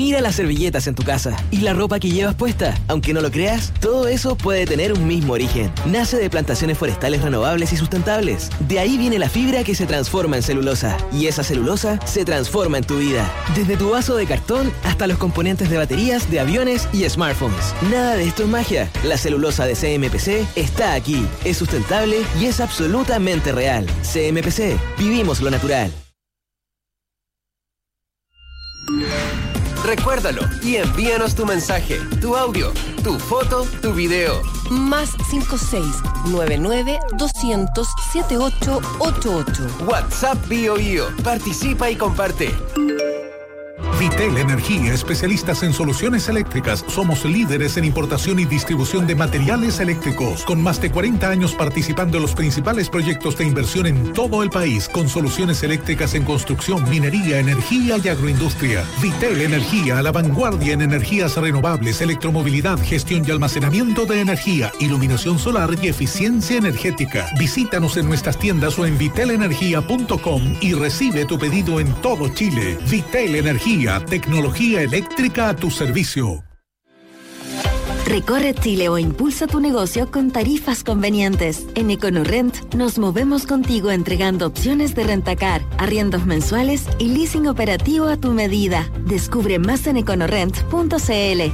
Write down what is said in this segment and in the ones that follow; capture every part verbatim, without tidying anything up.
Mira las servilletas en tu casa y la ropa que llevas puesta. Aunque no lo creas, todo eso puede tener un mismo origen. Nace de plantaciones forestales renovables y sustentables. De ahí viene la fibra que se transforma en celulosa. Y esa celulosa se transforma en tu vida. Desde tu vaso de cartón hasta los componentes de baterías, de aviones y smartphones. Nada de esto es magia. La celulosa de C M P C está aquí. Es sustentable y es absolutamente real. C M P C. Vivimos lo natural. Recuérdalo y envíanos tu mensaje, tu audio, tu foto, tu video. Más cinco seis nueve nueve dos cero cero siete ocho ocho ocho. WhatsApp BioBio. Participa y comparte. Vitel Energía, especialistas en soluciones eléctricas. Somos líderes en importación y distribución de materiales eléctricos, con más de cuarenta años participando en los principales proyectos de inversión en todo el país, con soluciones eléctricas en construcción, minería, energía y agroindustria. Vitel Energía, a la vanguardia en energías renovables, electromovilidad, gestión y almacenamiento de energía, iluminación solar y eficiencia energética. Visítanos en nuestras tiendas o en vitel energía punto com y recibe tu pedido en todo Chile. Vitel Energía, tecnología eléctrica a tu servicio. Recorre Chile o impulsa tu negocio con tarifas convenientes. En EconoRent nos movemos contigo entregando opciones de rentacar, arriendos mensuales y leasing operativo a tu medida. Descubre más en econorent punto c l.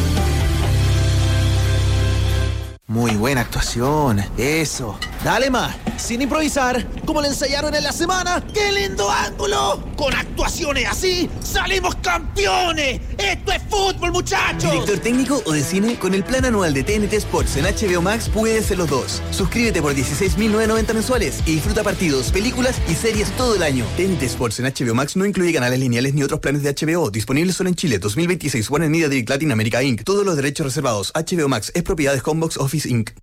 Muy buena actuación, eso. Dale más, sin improvisar, como le ensayaron en la semana. ¡Qué lindo ángulo! Con actuaciones así, ¡salimos campeones! ¡Esto es fútbol, muchachos! ¿Director técnico o de cine? Con el plan anual de T N T Sports en H B O Max puedes ser los dos. Suscríbete por dieciséis mil novecientos noventa mensuales y disfruta partidos, películas y series todo el año. T N T Sports en H B O Max no incluye canales lineales ni otros planes de H B O. Disponibles solo en Chile. dos mil veintiséis. Warner Media Direct Latin America incorporated. Todos los derechos reservados. H B O Max es propiedad de Combox Office incorporated.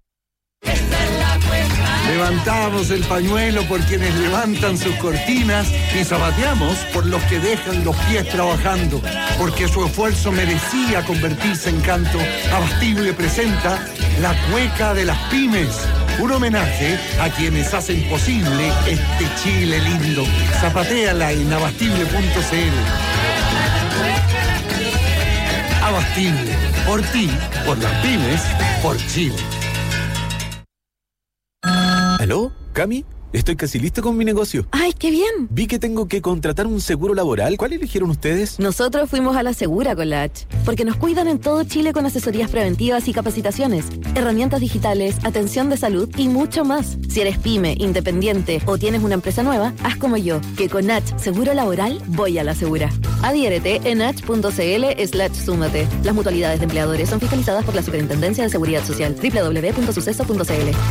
Levantamos el pañuelo por quienes levantan sus cortinas y zapateamos por los que dejan los pies trabajando, porque su esfuerzo merecía convertirse en canto. Abastible presenta La Cueca de las Pymes, un homenaje a quienes hacen posible este Chile lindo. Zapatéala en abastible punto c l. Abastible, por ti, por las pymes, por Chile. ¿Aló? ¿Cami? Estoy casi listo con mi negocio. ¡Ay, qué bien! Vi que tengo que contratar un seguro laboral. ¿Cuál eligieron ustedes? Nosotros fuimos a la Segura con la H, porque nos cuidan en todo Chile con asesorías preventivas y capacitaciones, herramientas digitales, atención de salud y mucho más. Si eres pyme, independiente o tienes una empresa nueva, haz como yo, que con H Seguro Laboral voy a la Segura. Adhiérete en h punto c l slash súmate. Las mutualidades de empleadores son fiscalizadas por la Superintendencia de Seguridad Social. doble u doble u doble u punto suceso punto c l.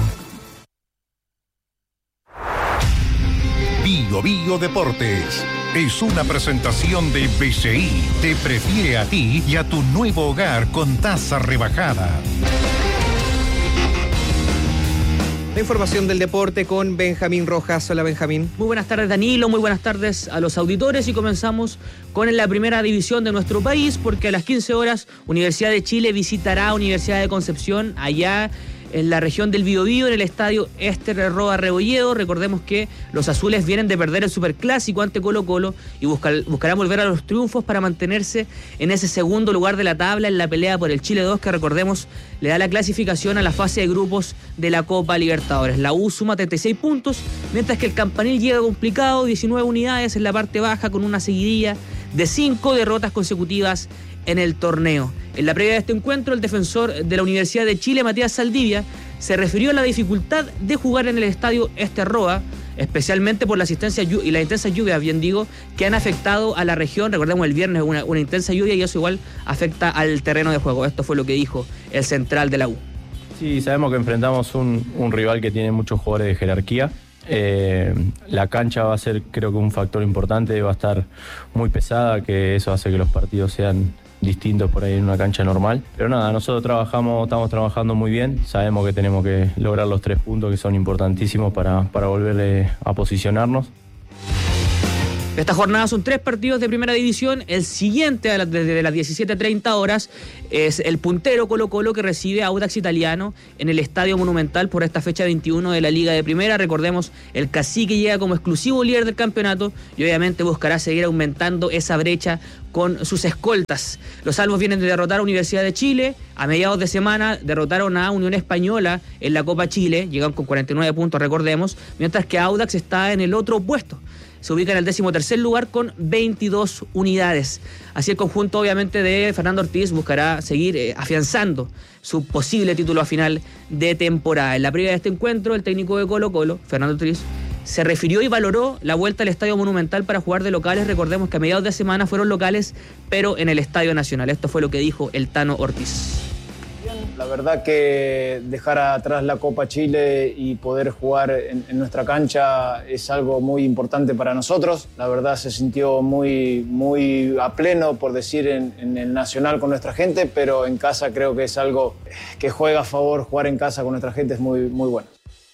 Bio Bio Deportes es una presentación de B C I. Te prefiere a ti y a tu nuevo hogar con tasa rebajada. La información del deporte con Benjamín Rojas. Hola, Benjamín. Muy buenas tardes, Danilo. Muy buenas tardes a los auditores y comenzamos con la primera división de nuestro país, porque a las quince horas Universidad de Chile visitará Universidad de Concepción allá en la región del Biobío, en el estadio Ester Roa Rebolledo. Recordemos que los azules vienen de perder el Superclásico ante Colo Colo y buscar, buscarán volver a los triunfos para mantenerse en ese segundo lugar de la tabla en la pelea por el Chile dos, que recordemos le da la clasificación a la fase de grupos de la Copa Libertadores. La U suma treinta y seis puntos, mientras que el Campanil llega complicado, diecinueve unidades en la parte baja, con una seguidilla de cinco derrotas consecutivas en el torneo. En la previa de este encuentro, el defensor de la Universidad de Chile, Matías Saldivia, se refirió a la dificultad de jugar en el estadio Ester Roa, especialmente por la asistencia y las intensas lluvias, bien digo, que han afectado a la región. Recordemos, el viernes una, una intensa lluvia y eso igual afecta al terreno de juego. Esto fue lo que dijo el central de la U. Sí, sabemos que enfrentamos un, un rival que tiene muchos jugadores de jerarquía. Eh, la cancha va a ser, creo que, un factor importante, va a estar muy pesada, que eso hace que los partidos sean distintos por ahí en una cancha normal. Pero nada, nosotros trabajamos, estamos trabajando muy bien, sabemos que tenemos que lograr los tres puntos que son importantísimos para, para volver a posicionarnos. Esta jornada son tres partidos de primera división. El siguiente, desde las diecisiete treinta horas, es el puntero Colo Colo, que recibe a Audax Italiano en el Estadio Monumental por esta fecha veintiuno de la Liga de Primera. Recordemos, el Cacique llega como exclusivo líder del campeonato y obviamente buscará seguir aumentando esa brecha con sus escoltas. Los albos vienen de derrotar a Universidad de Chile. A mediados de semana derrotaron a Unión Española en la Copa Chile. Llegan con cuarenta y nueve puntos, recordemos. Mientras que Audax está en el otro puesto. Se ubica en el décimo tercer lugar con veintidós unidades. Así el conjunto, obviamente, de Fernando Ortiz buscará seguir eh, afianzando su posible título a final de temporada. En la previa de este encuentro, el técnico de Colo-Colo, Fernando Ortiz, se refirió y valoró la vuelta al Estadio Monumental para jugar de locales. Recordemos que a mediados de semana fueron locales, pero en el Estadio Nacional. Esto fue lo que dijo el Tano Ortiz. La verdad que dejar atrás la Copa Chile y poder jugar en, en nuestra cancha es algo muy importante para nosotros. La verdad se sintió muy, muy a pleno, por decir, en, en el Nacional con nuestra gente, pero en casa creo que es algo que juega a favor. Jugar en casa con nuestra gente es muy, muy bueno.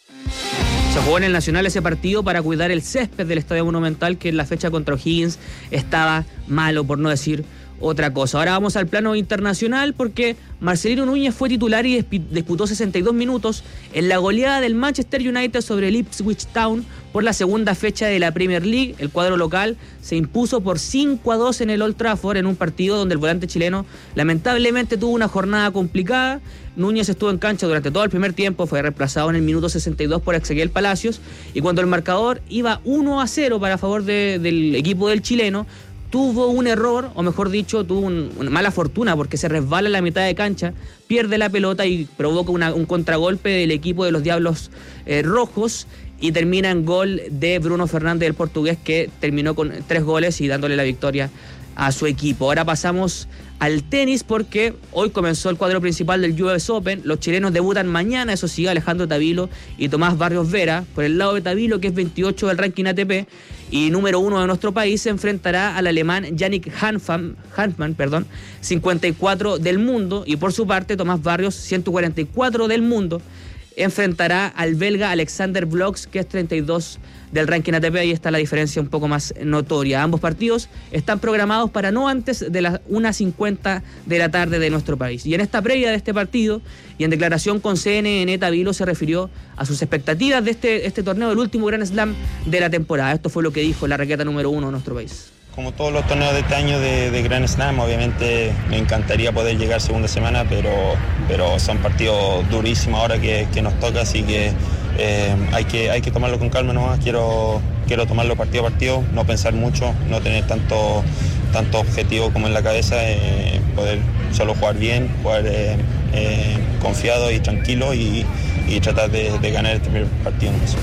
Se jugó en el Nacional ese partido para cuidar el césped del Estadio Monumental, que en la fecha contra O'Higgins estaba malo, por no decir otra cosa. Ahora vamos al plano internacional, porque Marcelino Núñez fue titular y disputó sesenta y dos minutos en la goleada del Manchester United sobre el Ipswich Town por la segunda fecha de la Premier League. El cuadro local se impuso por cinco a dos en el Old Trafford, en un partido donde el volante chileno lamentablemente tuvo una jornada complicada. Núñez estuvo en cancha durante todo el primer tiempo, fue reemplazado en el minuto sesenta y dos por Ezequiel Palacios, y cuando el marcador iba uno a cero para favor de, del equipo del chileno, tuvo un error, o mejor dicho, tuvo un, una mala fortuna, porque se resbala en la mitad de cancha, pierde la pelota y provoca una, un contragolpe del equipo de los Diablos eh, Rojos, y termina en gol de Bruno Fernández, el portugués, que terminó con tres goles y dándole la victoria a su equipo. Ahora pasamos al tenis, porque hoy comenzó el cuadro principal del U S Open. Los chilenos debutan mañana, eso sí, Alejandro Tavilo y Tomás Barrios Vera. Por el lado de Tavilo, que es veintiocho del ranking A T P y número uno de nuestro país, se enfrentará al alemán Yannick Hanfmann, Hanfmann, perdón, cincuenta y cuatro del mundo, y por su parte Tomás Barrios, ciento cuarenta y cuatro del mundo, enfrentará al belga Alexander Vlogs, que es treinta y dos del ranking A T P. Ahí está la diferencia un poco más notoria. Ambos partidos están programados para no antes de las una cincuenta de la tarde de nuestro país. Y en esta previa de este partido y en declaración con C N N, Tavilo se refirió a sus expectativas de este, este torneo, el último Grand Slam de la temporada. Esto fue lo que dijo la raqueta número uno de nuestro país. Como todos los torneos de este año de, de Grand Slam, obviamente me encantaría poder llegar segunda semana, pero, pero son partidos durísimos ahora que, que nos toca, así que, eh, hay que hay que tomarlo con calma nomás. Quiero, quiero tomarlo partido a partido, no pensar mucho, no tener tanto, tanto objetivo como en la cabeza, eh, poder solo jugar bien, jugar eh, eh, confiado y tranquilo, y, y tratar de, de ganar este primer partido nomás.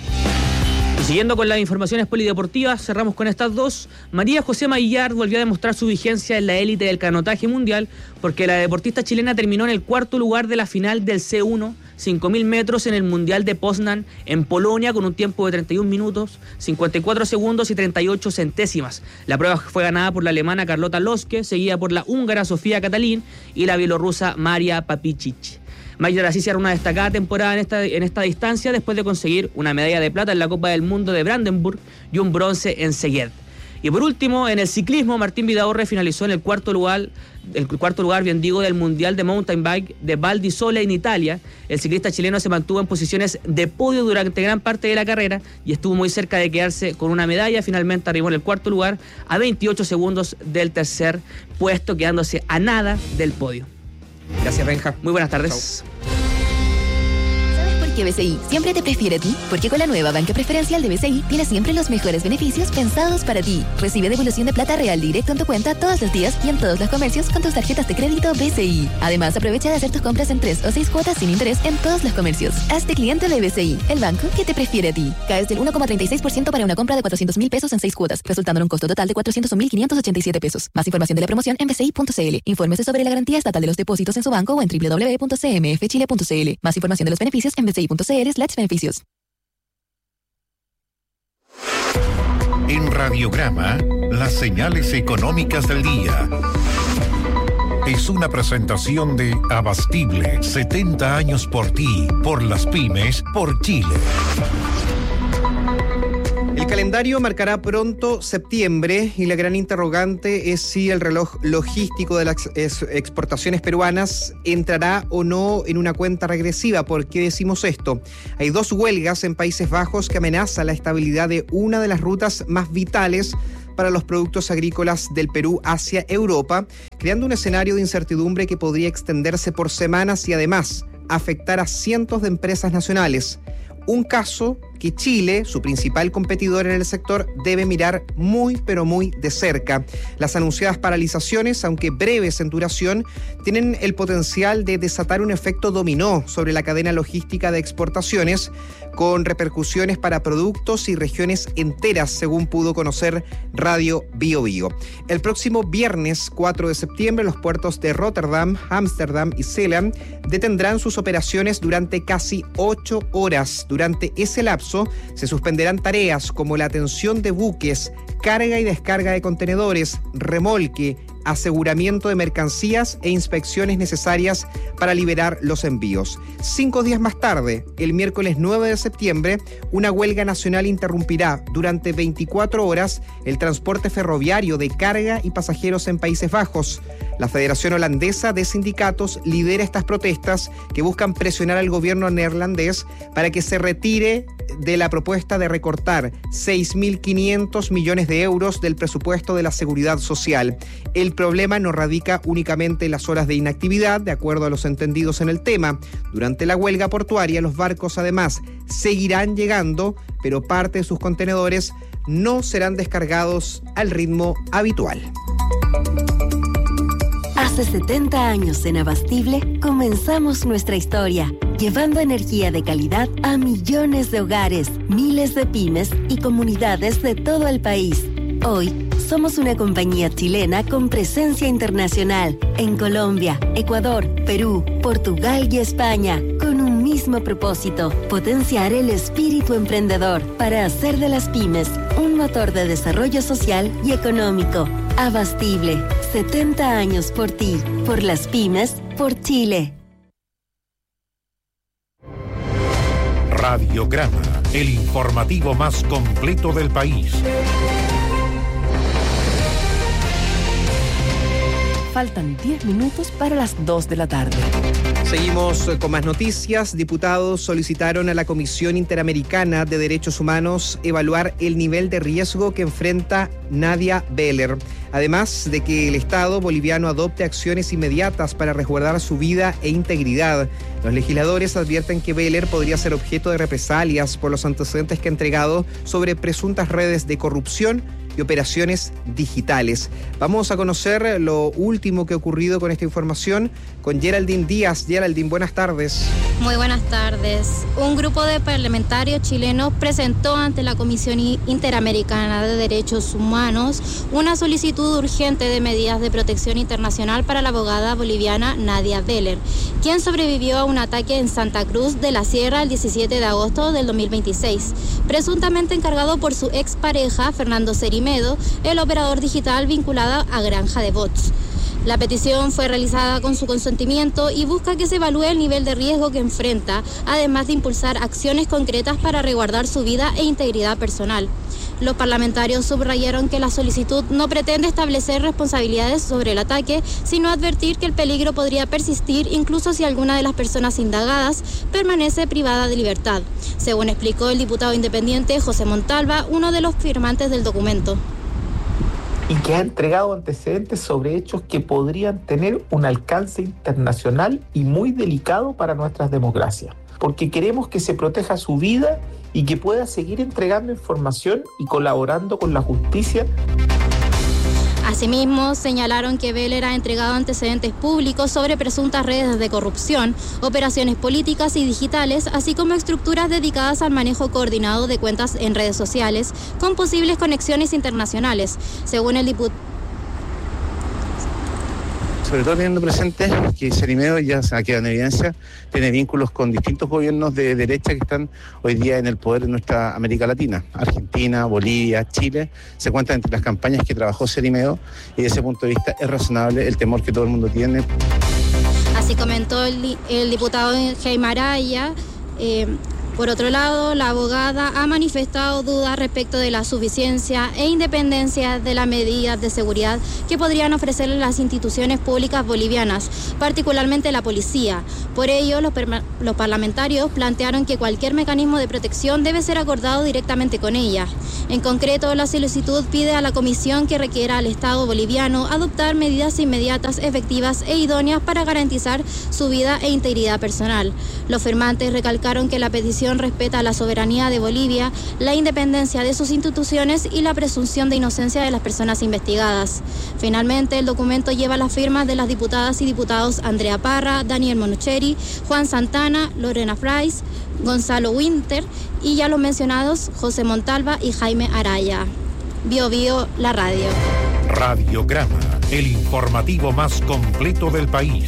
Y siguiendo con las informaciones polideportivas, cerramos con estas dos. María José Maillard volvió a demostrar su vigencia en la élite del canotaje mundial, porque la deportista chilena terminó en el cuarto lugar de la final del C uno, cinco mil metros en el Mundial de Poznan en Polonia, con un tiempo de treinta y un minutos, cincuenta y cuatro segundos y treinta y ocho centésimas. La prueba fue ganada por la alemana Carlota Loske, seguida por la húngara Sofía Katalin y la bielorrusa Maria Papicic. Maillard así cierra una destacada temporada en esta, en esta distancia, después de conseguir una medalla de plata en la Copa del Mundo de Brandenburg y un bronce en Szeged. Y por último, en el ciclismo, Martín Vidaurre finalizó en el cuarto lugar, el cuarto lugar, bien digo, del Mundial de Mountain Bike de Val di Sole en Italia. El ciclista chileno se mantuvo en posiciones de podio durante gran parte de la carrera y estuvo muy cerca de quedarse con una medalla. Finalmente arribó en el cuarto lugar, a veintiocho segundos del tercer puesto, quedándose a nada del podio. Gracias, Benja. Muy buenas tardes. ¿Sabes por qué B C I siempre te prefiere a ti? Porque con la nueva banca preferencial de B C I tienes siempre los mejores beneficios pensados para ti. Recibe devolución de plata real directo en tu cuenta todos los días y en todos los comercios con tus tarjetas de crédito B C I. Además, aprovecha de hacer tus compras en tres o seis cuotas sin interés en todos los comercios. Hazte cliente de B C I, el banco que te prefiere a ti. Caes del uno coma treinta y seis por ciento para una compra de cuatrocientos mil pesos en seis cuotas, resultando en un costo total de cuatrocientos mil quinientos ochenta y siete pesos. Más información de la promoción en b c i punto c l. Infórmese sobre la garantía estatal de los depósitos en su banco o en w w w punto c m f chile punto c l. Más información de los beneficios en b c i punto c l slash beneficios. En Radiograma, las señales económicas del día. Es una presentación de Abastible, setenta años por ti, por las pymes, por Chile. El calendario marcará pronto septiembre y la gran interrogante es si el reloj logístico de las exportaciones peruanas entrará o no en una cuenta regresiva. ¿Por qué decimos esto? Hay dos huelgas en Países Bajos que amenazan la estabilidad de una de las rutas más vitales para los productos agrícolas del Perú hacia Europa, creando un escenario de incertidumbre que podría extenderse por semanas y además afectar a cientos de empresas nacionales. Un caso que Chile, su principal competidor en el sector, debe mirar muy pero muy de cerca. Las anunciadas paralizaciones, aunque breves en duración, tienen el potencial de desatar un efecto dominó sobre la cadena logística de exportaciones, con repercusiones para productos y regiones enteras, según pudo conocer Radio Bio Bio. El próximo viernes cuatro de septiembre, los puertos de Rotterdam, Ámsterdam y Zeeland detendrán sus operaciones durante casi ocho horas. Durante ese lapso se suspenderán tareas como la atención de buques, carga y descarga de contenedores, remolque, aseguramiento de mercancías e inspecciones necesarias para liberar los envíos. Cinco días más tarde, el miércoles nueve de septiembre, una huelga nacional interrumpirá durante veinticuatro horas el transporte ferroviario de carga y pasajeros en Países Bajos. La Federación Holandesa de Sindicatos lidera estas protestas que buscan presionar al gobierno neerlandés para que se retire de la propuesta de recortar seis mil quinientos millones de euros del presupuesto de la Seguridad Social. El problema no radica únicamente en las horas de inactividad, de acuerdo a los entendidos en el tema. Durante la huelga portuaria, los barcos además seguirán llegando, pero parte de sus contenedores no serán descargados al ritmo habitual. Hace setenta años en Abastible comenzamos nuestra historia, llevando energía de calidad a millones de hogares, miles de pymes y comunidades de todo el país. Hoy somos una compañía chilena con presencia internacional en Colombia, Ecuador, Perú, Portugal y España, con un mismo propósito: potenciar el espíritu emprendedor para hacer de las pymes un motor de desarrollo social y económico. Abastible, setenta años por ti, por las pymes, por Chile. Radiograma, el informativo más completo del país. Faltan diez minutos para las dos de la tarde. Seguimos con más noticias. Diputados solicitaron a la Comisión Interamericana de Derechos Humanos evaluar el nivel de riesgo que enfrenta Nadia Beller, además de que el Estado boliviano adopte acciones inmediatas para resguardar su vida e integridad. Los legisladores advierten que Beller podría ser objeto de represalias por los antecedentes que ha entregado sobre presuntas redes de corrupción y operaciones digitales. Vamos a conocer lo último que ha ocurrido con esta información con Geraldine Díaz. Geraldine, buenas tardes. Muy buenas tardes. Un grupo de parlamentarios chilenos presentó ante la Comisión Interamericana de Derechos Humanos una solicitud urgente de medidas de protección internacional para la abogada boliviana Nadia Beller, quien sobrevivió a un ataque en Santa Cruz de la Sierra el diecisiete de agosto del dos mil veintiséis, presuntamente encargado por su expareja Fernando Cerimedo, el operador digital vinculado a Granja de Bots. La petición fue realizada con su consentimiento y busca que se evalúe el nivel de riesgo que enfrenta, además de impulsar acciones concretas para resguardar su vida e integridad personal. Los parlamentarios subrayaron que la solicitud no pretende establecer responsabilidades sobre el ataque, sino advertir que el peligro podría persistir incluso si alguna de las personas indagadas permanece privada de libertad, según explicó el diputado independiente José Montalva, uno de los firmantes del documento. Y que ha entregado antecedentes sobre hechos que podrían tener un alcance internacional y muy delicado para nuestras democracias, porque queremos que se proteja su vida y que pueda seguir entregando información y colaborando con la justicia. Asimismo, señalaron que Beller ha entregado antecedentes públicos sobre presuntas redes de corrupción, operaciones políticas y digitales, así como estructuras dedicadas al manejo coordinado de cuentas en redes sociales, con posibles conexiones internacionales. Según el diputado, sobre todo teniendo presente que Cerimedo, ya se ha quedado en evidencia, tiene vínculos con distintos gobiernos de derecha que están hoy día en el poder en nuestra América Latina. Argentina, Bolivia, Chile, se cuentan entre las campañas que trabajó Cerimedo, y desde ese punto de vista es razonable el temor que todo el mundo tiene. Así comentó el, el diputado Jaime Araya, eh, Por otro lado, la abogada ha manifestado dudas respecto de la suficiencia e independencia de las medidas de seguridad que podrían ofrecer las instituciones públicas bolivianas, particularmente la policía. Por ello, los, los parlamentarios plantearon que cualquier mecanismo de protección debe ser acordado directamente con ella. En concreto, la solicitud pide a la comisión que requiera al Estado boliviano adoptar medidas inmediatas, efectivas e idóneas para garantizar su vida e integridad personal. Los firmantes recalcaron que la petición respeta la soberanía de Bolivia, la independencia de sus instituciones y la presunción de inocencia de las personas investigadas. Finalmente, el documento lleva las firmas de las diputadas y diputados Andrea Parra, Daniel Monucheri, Juan Santana, Lorena Frais, Gonzalo Winter y ya los mencionados José Montalva y Jaime Araya. Bio Bio, la radio. Radiograma, el informativo más completo del país.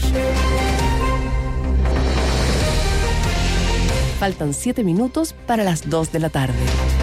Faltan siete minutos para las dos de la tarde.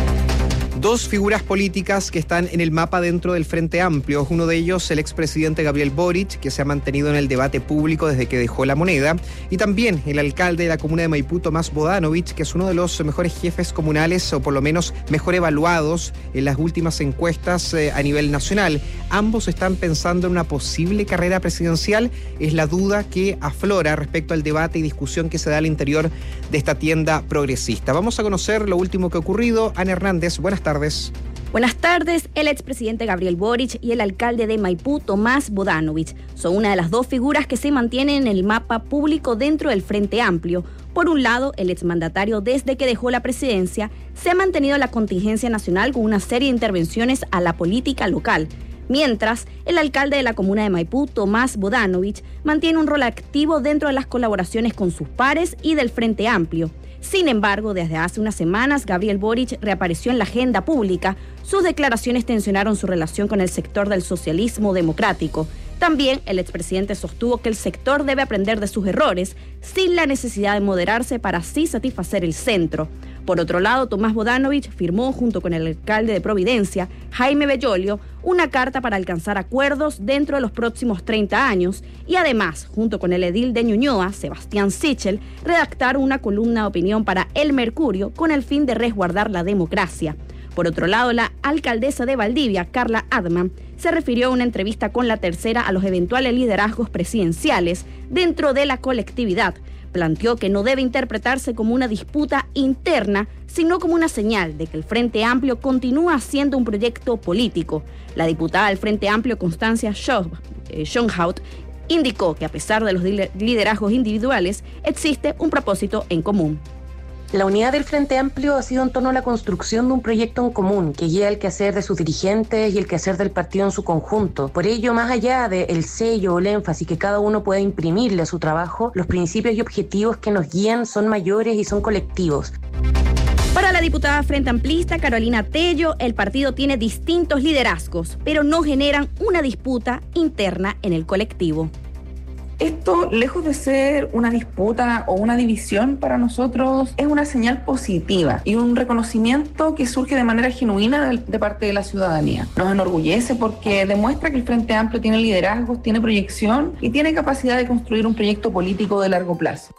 Dos figuras políticas que están en el mapa dentro del Frente Amplio. Uno de ellos, el expresidente Gabriel Boric, que se ha mantenido en el debate público desde que dejó la moneda. Y también el alcalde de la comuna de Maipú, Tomás Bodanovich, que es uno de los mejores jefes comunales, o por lo menos mejor evaluados en las últimas encuestas eh, a nivel nacional. Ambos están pensando en una posible carrera presidencial. Es la duda que aflora respecto al debate y discusión que se da al interior de esta tienda progresista. Vamos a conocer lo último que ha ocurrido. Ana Hernández, buenas tardes. Tardes. Buenas tardes. El expresidente Gabriel Boric y el alcalde de Maipú, Tomás Bodanovich, son una de las dos figuras que se mantienen en el mapa público dentro del Frente Amplio. Por un lado, el exmandatario, desde que dejó la presidencia, se ha mantenido en la contingencia nacional con una serie de intervenciones a la política local. Mientras, el alcalde de la comuna de Maipú, Tomás Bodanovich, mantiene un rol activo dentro de las colaboraciones con sus pares y del Frente Amplio. Sin embargo, desde hace unas semanas, Gabriel Boric reapareció en la agenda pública. Sus declaraciones tensionaron su relación con el sector del socialismo democrático. También el expresidente sostuvo que el sector debe aprender de sus errores sin la necesidad de moderarse para así satisfacer el centro. Por otro lado, Tomás Bodanovich firmó junto con el alcalde de Providencia, Jaime Bellolio, una carta para alcanzar acuerdos dentro de los próximos treinta años y además, junto con el edil de Ñuñoa, Sebastián Sichel, redactar una columna de opinión para El Mercurio con el fin de resguardar la democracia. Por otro lado, la alcaldesa de Valdivia, Carla Adman, se refirió a una entrevista con La Tercera a los eventuales liderazgos presidenciales dentro de la colectividad. Planteó que no debe interpretarse como una disputa interna, sino como una señal de que el Frente Amplio continúa siendo un proyecto político. La diputada del Frente Amplio, Constancia Schonhaut, indicó que a pesar de los liderazgos individuales, existe un propósito en común. La unidad del Frente Amplio ha sido en torno a la construcción de un proyecto en común que guía el quehacer de sus dirigentes y el quehacer del partido en su conjunto. Por ello, más allá del sello o el énfasis que cada uno pueda imprimirle a su trabajo, los principios y objetivos que nos guían son mayores y son colectivos. Para la diputada Frente Amplista, Carolina Tello, el partido tiene distintos liderazgos, pero no generan una disputa interna en el colectivo. Esto, lejos de ser una disputa o una división para nosotros, es una señal positiva y un reconocimiento que surge de manera genuina de, de parte de la ciudadanía. Nos enorgullece porque demuestra que el Frente Amplio tiene liderazgos, tiene proyección y tiene capacidad de construir un proyecto político de largo plazo.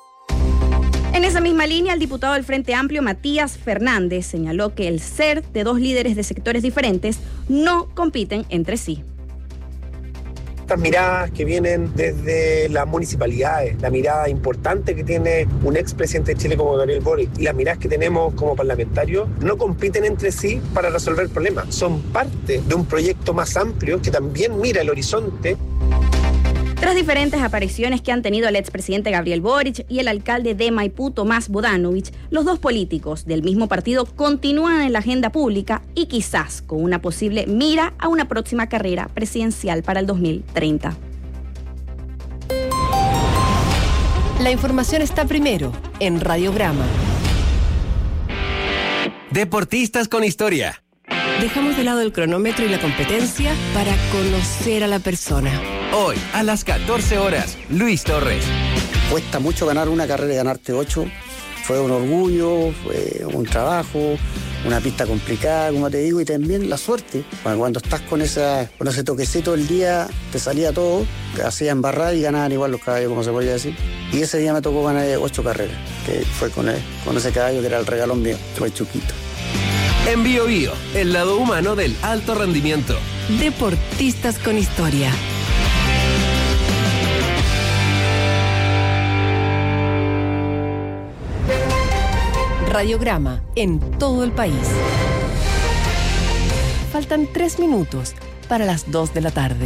En esa misma línea, el diputado del Frente Amplio, Matías Fernández, señaló que el ser de dos líderes de sectores diferentes no compiten entre sí. Estas miradas que vienen desde las municipalidades, la mirada importante que tiene un expresidente de Chile como Gabriel Boric y las miradas que tenemos como parlamentarios no compiten entre sí para resolver problemas. Son parte de un proyecto más amplio que también mira el horizonte. Tras diferentes apariciones que han tenido el expresidente Gabriel Boric y el alcalde de Maipú, Tomás Bodanovich, los dos políticos del mismo partido continúan en la agenda pública y quizás con una posible mira a una próxima carrera presidencial para el dos mil treinta. La información está primero en Radiograma. Deportistas con historia. Dejamos de lado el cronómetro y la competencia para conocer a la persona. Hoy, a las catorce horas, Luis Torres. Cuesta mucho ganar una carrera y ganarte ocho. Fue un orgullo, fue un trabajo, una pista complicada, como te digo, y también la suerte. Cuando estás con, esa, con ese toquecito el día, te salía todo, te hacías embarrar y ganaban igual los caballos, como se podría decir. Y ese día me tocó ganar ocho carreras. que fue con, el, con ese caballo que era el regalón mío, fue Chuquito. En Bio Bio, el lado humano del alto rendimiento. Deportistas con historia. Radiograma en todo el país. Faltan tres minutos para las dos de la tarde.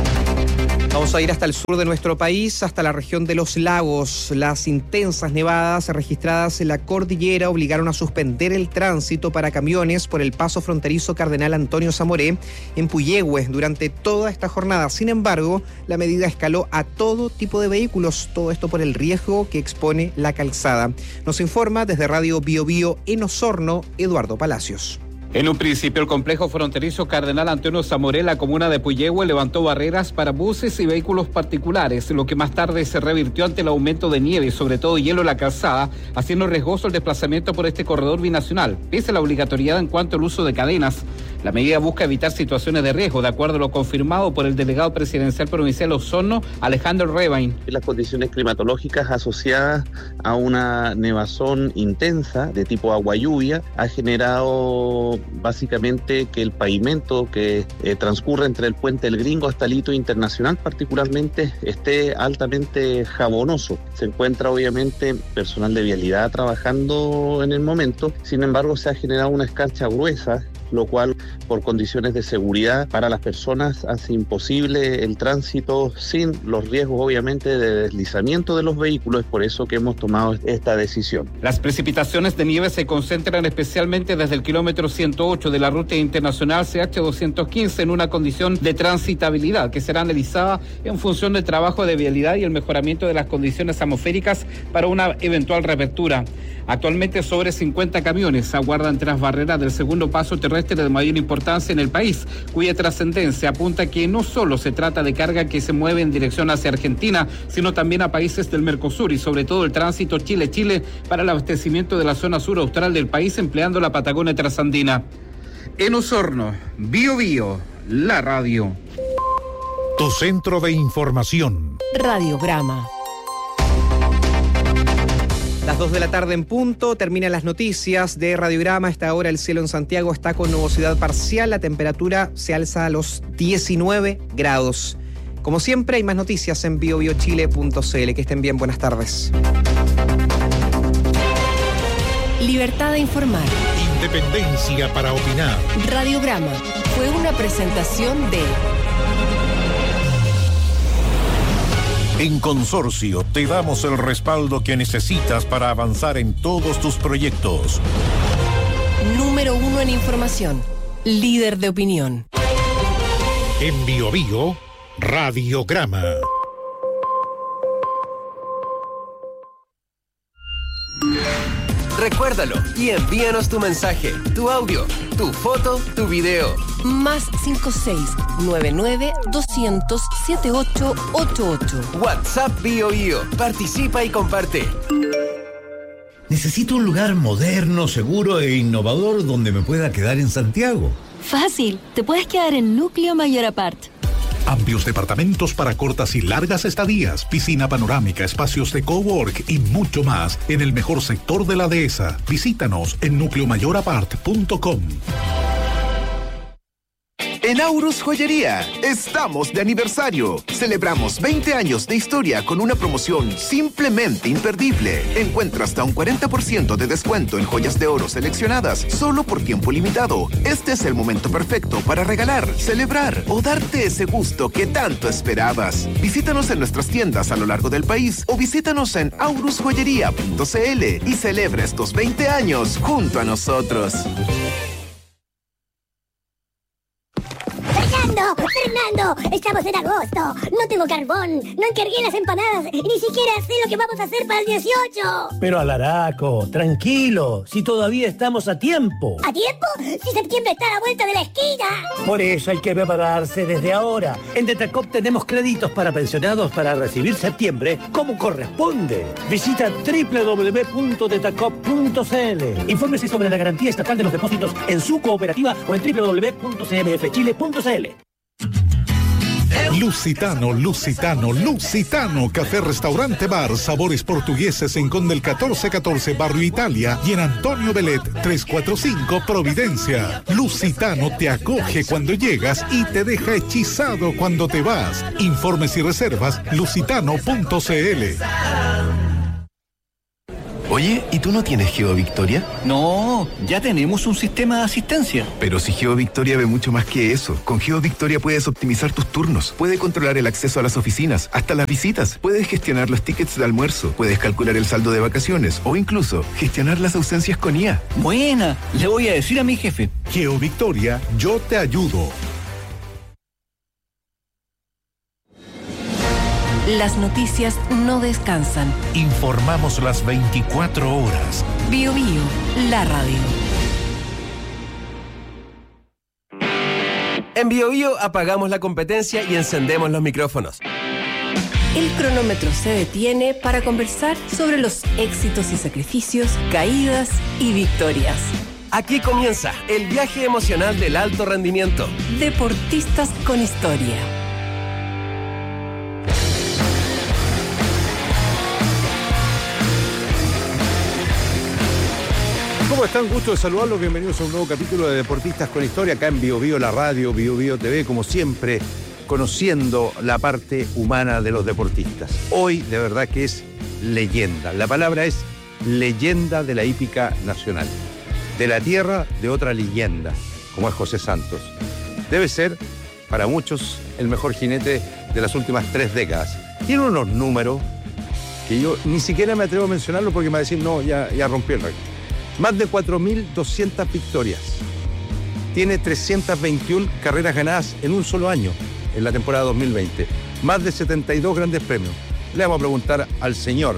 Vamos a ir hasta el sur de nuestro país, hasta la región de los lagos. Las intensas nevadas registradas en la cordillera obligaron a suspender el tránsito para camiones por el paso fronterizo Cardenal Antonio Zamoré en Puyehue durante toda esta jornada. Sin embargo, la medida escaló a todo tipo de vehículos, todo esto por el riesgo que expone la calzada. Nos informa desde Radio Bio Bio en Osorno, Eduardo Palacios. En un principio, el complejo fronterizo Cardenal Antonio Zamoré, la comuna de Puyehue, levantó barreras para buses y vehículos particulares, lo que más tarde se revirtió ante el aumento de nieve y sobre todo hielo en la calzada, haciendo riesgoso el desplazamiento por este corredor binacional. Pese a la obligatoriedad en cuanto al uso de cadenas, la medida busca evitar situaciones de riesgo, de acuerdo a lo confirmado por el delegado presidencial provincial Osorno, Alejandro Rebain. Las condiciones climatológicas asociadas a una nevazón intensa de tipo agua lluvia ha generado básicamente que el pavimento que eh, transcurre entre el puente del Gringo hasta el hito internacional particularmente esté altamente jabonoso. Se encuentra obviamente personal de vialidad trabajando en el momento, sin embargo se ha generado una escarcha gruesa, lo cual por condiciones de seguridad para las personas hace imposible el tránsito sin los riesgos obviamente de deslizamiento de los vehículos. Es por eso que hemos tomado esta decisión. Las precipitaciones de nieve se concentran especialmente desde el kilómetro ciento ocho de la ruta internacional C H doscientos quince en una condición de transitabilidad que será analizada en función del trabajo de vialidad y el mejoramiento de las condiciones atmosféricas para una eventual reapertura. Actualmente sobre cincuenta camiones aguardan tras barreras del segundo paso terrestre de mayor importancia en el país, cuya trascendencia apunta que no solo se trata de carga que se mueve en dirección hacia Argentina, sino también a países del Mercosur y sobre todo el tránsito Chile-Chile para el abastecimiento de la zona sur austral del país empleando la Patagonia transandina. En Osorno, Bio Bio, la radio. Tu centro de información. Radiograma. Las dos de la tarde en punto, terminan las noticias de Radiograma. A esta hora el cielo en Santiago está con nubosidad parcial, la temperatura se alza a los diecinueve grados. Como siempre, hay más noticias en bio bio chile punto c l. Que estén bien, buenas tardes. Libertad de informar. Independencia para opinar. Radiograma fue una presentación de... En Consorcio te damos el respaldo que necesitas para avanzar en todos tus proyectos. Número uno en información. Líder de opinión. En Bio Bio, Radiograma. Recuérdalo y envíanos tu mensaje, tu audio, tu foto, tu video. Más cinco seis nueve nueve dos cero cero siete ocho ocho ocho. WhatsApp Bio Bio. Participa y comparte. Necesito un lugar moderno, seguro e innovador donde me pueda quedar en Santiago. Fácil, te puedes quedar en Núcleo Mayor Apart. Amplios departamentos para cortas y largas estadías, piscina panorámica, espacios de cowork y mucho más en el mejor sector de la dehesa. Visítanos en núcleo mayor apart punto com. En Aurus Joyería, estamos de aniversario. Celebramos veinte años de historia con una promoción simplemente imperdible. Encuentra hasta un cuarenta por ciento de descuento en joyas de oro seleccionadas solo por tiempo limitado. Este es el momento perfecto para regalar, celebrar o darte ese gusto que tanto esperabas. Visítanos en nuestras tiendas a lo largo del país o visítanos en aurus joyería punto c l y celebra estos veinte años junto a nosotros. Fernando, Fernando, estamos en agosto, no tengo carbón, no encargué las empanadas y ni siquiera sé lo que vamos a hacer para el dieciocho. Pero Alaraco, tranquilo, si todavía estamos a tiempo. ¿A tiempo? Si septiembre está a la vuelta de la esquina. Por eso hay que prepararse desde ahora. En Detacop tenemos créditos para pensionados para recibir septiembre como corresponde. Visita doble u doble u doble u punto detacop punto c l. Infórmese sobre la garantía estatal de los depósitos en su cooperativa o en doble u doble u doble u punto c m f chile punto c l. Lusitano, Lusitano, Lusitano, café, restaurante, bar, sabores portugueses en Conde el catorce catorce, Barrio Italia, y en Antonio Belet, trescientos cuarenta y cinco, Providencia. Lusitano te acoge cuando llegas y te deja hechizado cuando te vas. Informes y reservas, lusitano punto c l. Oye, ¿y tú no tienes GeoVictoria? No, ya tenemos un sistema de asistencia. Pero si GeoVictoria ve mucho más que eso. Con GeoVictoria puedes optimizar tus turnos, puedes controlar el acceso a las oficinas, hasta las visitas, puedes gestionar los tickets de almuerzo, puedes calcular el saldo de vacaciones o incluso gestionar las ausencias con I A. Buena, le voy a decir a mi jefe. GeoVictoria, yo te ayudo. Las noticias no descansan. Informamos las veinticuatro horas. Bio Bio, la radio. En Bio Bio apagamos la competencia y encendemos los micrófonos. El cronómetro se detiene para conversar sobre los éxitos y sacrificios, caídas y victorias. Aquí comienza el viaje emocional del alto rendimiento. Deportistas con historia. ¿Cómo están? Gusto de saludarlos. Bienvenidos a un nuevo capítulo de Deportistas con Historia, acá en Bio Bio, la radio, Bio Bio T V, como siempre, conociendo la parte humana de los deportistas. Hoy, de verdad que es leyenda. La palabra es leyenda de la hípica nacional. De la tierra de otra leyenda, como es José Santos. Debe ser, para muchos, el mejor jinete de las últimas tres décadas. Tiene unos números que yo ni siquiera me atrevo a mencionarlo porque me va a decir, no, ya, ya rompí el récord. Más de cuatro mil doscientas victorias. Tiene trescientas veintiuna carreras ganadas en un solo año, en la temporada dos mil veinte. Más de setenta y dos grandes premios. Le vamos a preguntar al señor,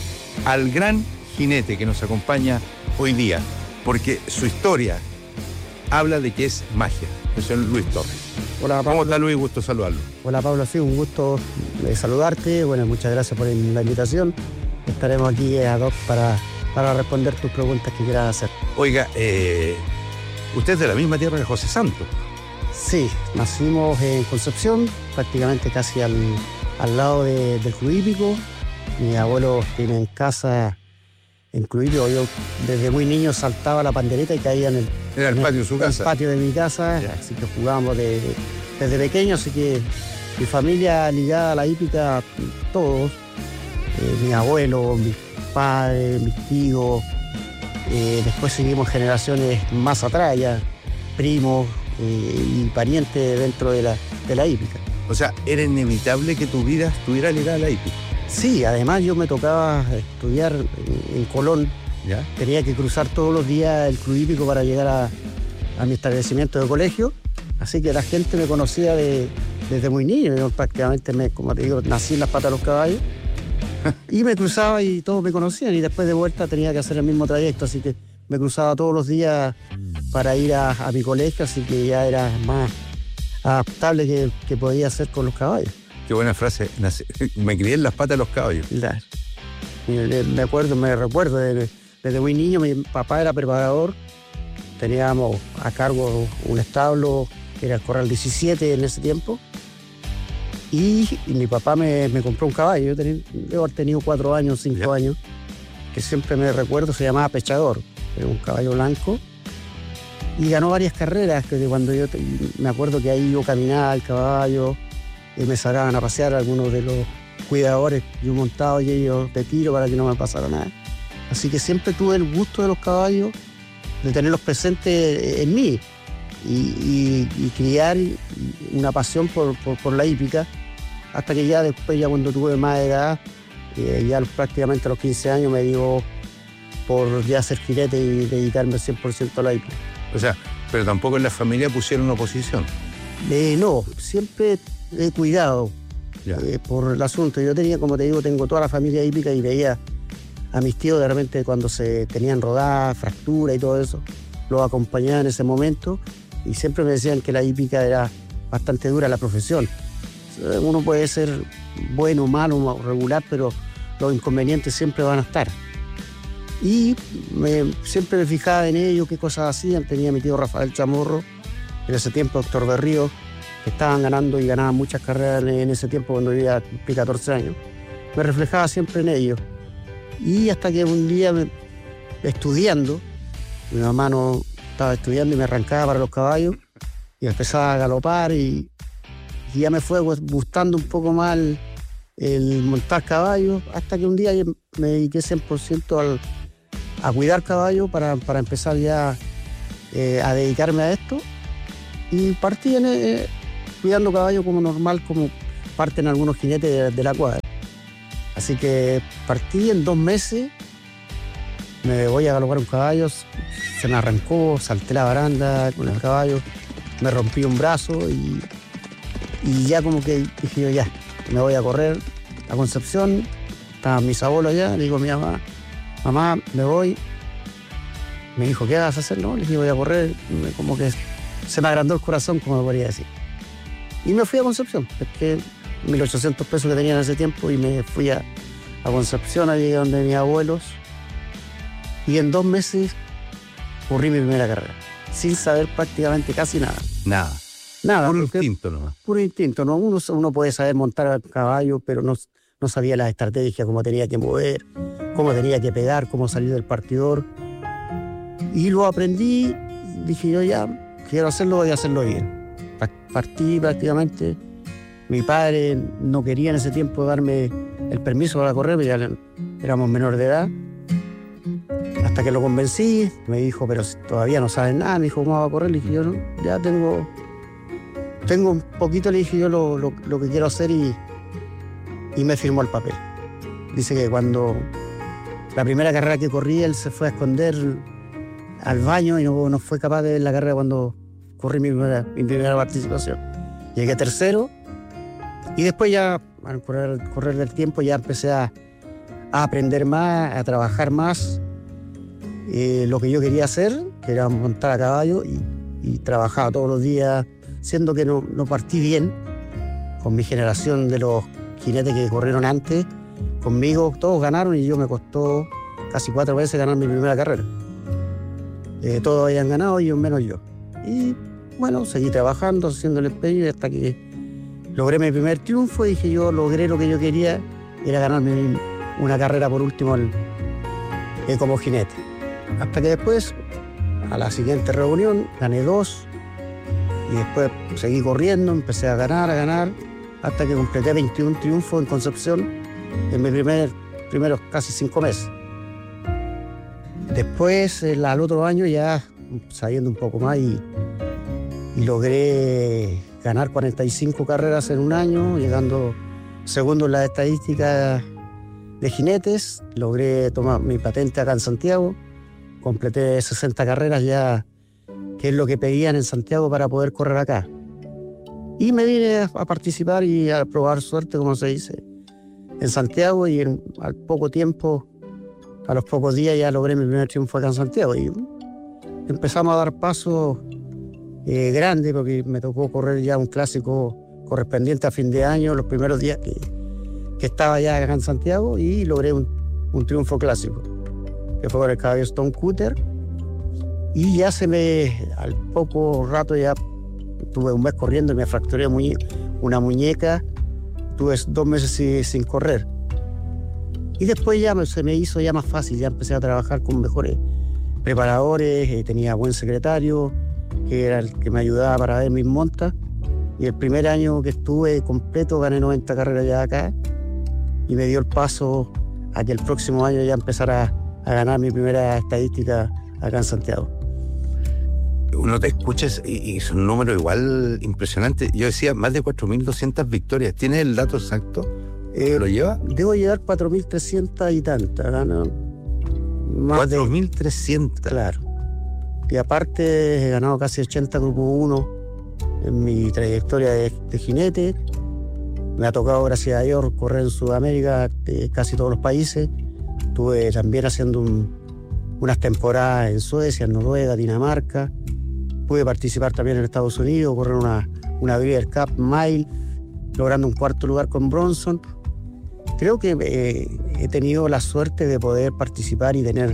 al gran jinete que nos acompaña hoy día, porque su historia habla de que es magia. El señor Luis Torres. Hola, Pablo. ¿Cómo está, Luis? Gusto saludarlo. Hola, Pablo. Sí, un gusto de saludarte. Bueno, muchas gracias por la invitación. Estaremos aquí ad hoc para... para responder tus preguntas que quieras hacer. Oiga, eh, usted es de la misma tierra que José Santos. Sí, nacimos en Concepción, prácticamente casi al, al lado de, del Club Hípico. Mis abuelos tienen casa en Club Hípico. Yo desde muy niño saltaba la pandereta y caía en el, Era el en patio de su el, casa. El patio de mi casa, yeah. Así que jugábamos de, desde pequeño, así que mi familia ligada a la hípica, todos, eh, mis abuelos, mis padres, mis tíos, eh, después seguimos generaciones más atrás ya, primos eh, y parientes dentro de la, de la hípica. O sea, ¿era inevitable que tu vida estuviera ligada a la hípica? Sí, además yo me tocaba estudiar en, en Colón. ¿Ya? Tenía que cruzar todos los días el Club Hípico para llegar a, a mi establecimiento de colegio, así que la gente me conocía de, desde muy niño. Yo prácticamente, me, como te digo, nací en las patas de los caballos. Y me cruzaba y todos me conocían, y después de vuelta tenía que hacer el mismo trayecto, así que me cruzaba todos los días para ir a, a mi colegio, así que ya era más adaptable que, que podía hacer con los caballos. Qué buena frase, me crié en las patas de los caballos. Claro. Me acuerdo, me recuerdo, desde, desde muy niño mi papá era preparador, teníamos a cargo un establo, era el Corral diecisiete en ese tiempo. Y, y mi papá me, me compró un caballo. Yo tenía, debo haber tenido cuatro años, cinco yeah. años, que siempre me recuerdo, se llamaba Pechador. Era un caballo blanco. Y ganó varias carreras, que cuando yo te, me acuerdo que ahí yo caminaba al caballo, y me sacaban a pasear algunos de los cuidadores, yo montado y ellos de tiro para que no me pasara nada. Así que siempre tuve el gusto de los caballos, de tenerlos presentes en mí. Y, y, y criar una pasión por, por, por la hípica, hasta que ya después, ya cuando tuve más edad, eh, ya prácticamente a los quince años me dio por ya ser jinete y dedicarme cien por ciento a la hípica. O sea, pero tampoco en la familia pusieron oposición. Eh, no, siempre he cuidado eh, por el asunto. Yo tenía, como te digo, tengo toda la familia hípica y veía a mis tíos de repente cuando se tenían rodadas, fracturas y todo eso, los acompañaba en ese momento. Y siempre me decían que la hípica era bastante dura la profesión. Uno puede ser bueno, malo, regular, pero los inconvenientes siempre van a estar. Y me, siempre me fijaba en ellos, qué cosas hacían. Tenía mi tío Rafael Chamorro, en ese tiempo doctor Berrío, que estaban ganando y ganaban muchas carreras en ese tiempo cuando vivía catorce años, me reflejaba siempre en ellos. Y hasta que un día, me, estudiando, mi mamá no estaba estudiando y me arrancaba para los caballos y empezaba a galopar y, y ya me fue gustando un poco más el, el montar caballos, hasta que un día me dediqué cien por ciento al, a cuidar caballos para, para empezar ya eh, a dedicarme a esto. Y partí en, eh, cuidando caballos como normal, como parten algunos jinetes de, de la cuadra. Así que partí en dos meses, me voy a galopar un caballo, se me arrancó, salté la baranda con el caballo, me rompí un brazo y, y ya como que dije yo, ya, me voy a correr a Concepción. Estaban mis abuelos allá, le digo a mi mamá, mamá, me voy. Me dijo, ¿qué vas a hacer? No, le dije, voy a correr. Me, como que se me agrandó el corazón, como podría decir. Y me fui a Concepción, pesqué mil ochocientos pesos que tenía en ese tiempo y me fui a, a Concepción, allí donde mis abuelos. Y en dos meses corrí mi primera carrera, sin saber prácticamente casi nada. Nada. Nada. Puro instinto nomás. Puro instinto, ¿no? Uno, uno puede saber montar a caballo, pero no, no sabía las estrategias, cómo tenía que mover, cómo tenía que pegar, cómo salir del partidor. Y lo aprendí, dije yo ya, quiero hacerlo, voy a hacerlo bien. Partí prácticamente, mi padre no quería en ese tiempo darme el permiso para correr, ya éramos menores de edad. Hasta que lo convencí, me dijo, pero todavía no sabes nada, me dijo, ¿cómo va a correr? Le dije yo, no, ya tengo, tengo un poquito, le dije yo lo, lo, lo que quiero hacer y, y me firmó el papel. Dice que cuando la primera carrera que corrí, él se fue a esconder al baño y no, no fue capaz de ver la carrera cuando corrí mi primera, mi primera participación. Llegué tercero y después ya, al correr, correr del tiempo, ya empecé a, a aprender más, a trabajar más eh, lo que yo quería hacer, que era montar a caballo, y, y trabajaba todos los días, siendo que no, no partí bien con mi generación de los jinetes que corrieron antes. Conmigo todos ganaron y yo me costó casi cuatro veces ganar mi primera carrera. Eh, todos habían ganado, ellos menos yo. Y bueno, seguí trabajando, haciendo el empeño hasta que logré mi primer triunfo y dije yo, logré lo que yo quería, era ganarme una carrera por último el, eh, como jinete. Hasta que después, a la siguiente reunión, gané dos y después seguí corriendo, empecé a ganar, a ganar, hasta que completé veintiún triunfos en Concepción en mis primer, primeros casi cinco meses. Después, el, al otro año, ya sabiendo un poco más, y, y logré ganar cuarenta y cinco carreras en un año, llegando segundo en las estadísticas de jinetes. Logré tomar mi patente acá en Santiago, completé sesenta carreras ya, que es lo que pedían en Santiago para poder correr acá. Y me vine a, a participar y a probar suerte, como se dice, en Santiago, y en, al poco tiempo, a los pocos días ya logré mi primer triunfo acá en Santiago. Y empezamos a dar pasos eh, grandes, porque me tocó correr ya un clásico correspondiente a fin de año, los primeros días que, que estaba ya acá en Santiago, y logré un, un triunfo clásico, que fue con el caballo Stone Cutter. Y ya se me, al poco rato ya tuve un mes corriendo y me fracturé muñe- una muñeca, tuve dos meses sin, sin correr. Y después ya se me hizo ya más fácil, ya empecé a trabajar con mejores preparadores, eh, tenía buen secretario, que era el que me ayudaba para ver mis montas. Y el primer año que estuve completo gané noventa carreras ya acá, y me dio el paso a que el próximo año ya empezara a ganar mi primera estadística acá en Santiago. Uno te escuchas y, y es un número igual impresionante. Yo decía, más de cuatro mil doscientas victorias. ¿Tienes el dato exacto? Eh, ¿Lo lleva? Debo llevar cuatro mil trescientas y tantas. Gano cuatro mil trescientas. Claro. Y aparte he ganado casi ochenta Grupo uno en mi trayectoria de, de jinete. Me ha tocado, gracias a Dios, correr en Sudamérica, de casi todos los países. Estuve también haciendo un, unas temporadas en Suecia, en Noruega, Dinamarca. Pude participar también en Estados Unidos, correr una, una Breeders' Cup Mile, logrando un cuarto lugar con Bronson. Creo que eh, he tenido la suerte de poder participar y tener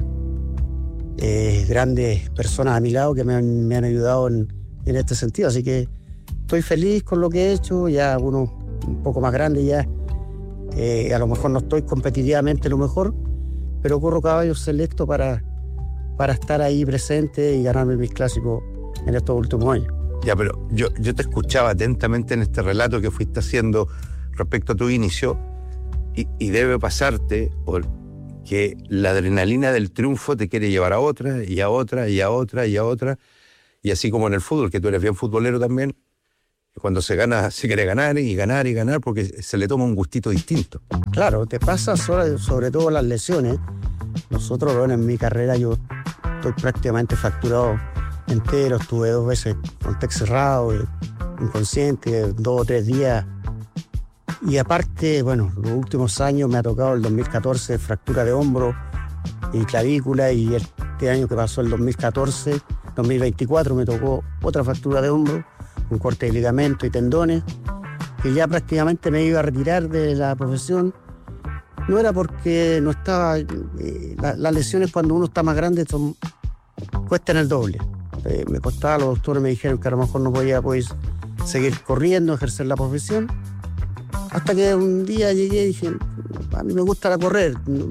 eh, grandes personas a mi lado que me han, me han ayudado en, en este sentido. Así que estoy feliz con lo que he hecho, ya uno un poco más grande ya, eh, a lo mejor no estoy competitivamente lo mejor, pero corro caballos selectos para, para estar ahí presente y ganarme mis clásicos en estos últimos años. Ya, pero yo, yo te escuchaba atentamente en este relato que fuiste haciendo respecto a tu inicio y, y debe pasarte por que la adrenalina del triunfo te quiere llevar a otra y a otra y a otra y a otra, y así como en el fútbol, que tú eres bien futbolero también, cuando se gana, se quiere ganar y ganar y ganar porque se le toma un gustito distinto. Claro, te pasa sobre, sobre todo las lesiones. Nosotros, bueno, en mi carrera yo estoy prácticamente fracturado entero, estuve dos veces con TEC cerrado, inconsciente, dos o tres días. Y aparte, bueno, los últimos años me ha tocado el dos mil catorce fractura de hombro y clavícula, y este año que pasó el dos mil catorce, dos mil veinticuatro me tocó otra fractura de hombro, un corte de ligamento y tendones, que ya prácticamente me iba a retirar de la profesión. No era porque no estaba... Eh, la, las lesiones cuando uno está más grande son, cuestan el doble. Eh, me costaba, los doctores me dijeron que a lo mejor no podía pues, seguir corriendo, ejercer la profesión. Hasta que un día llegué y dije, a mí me gusta la correr,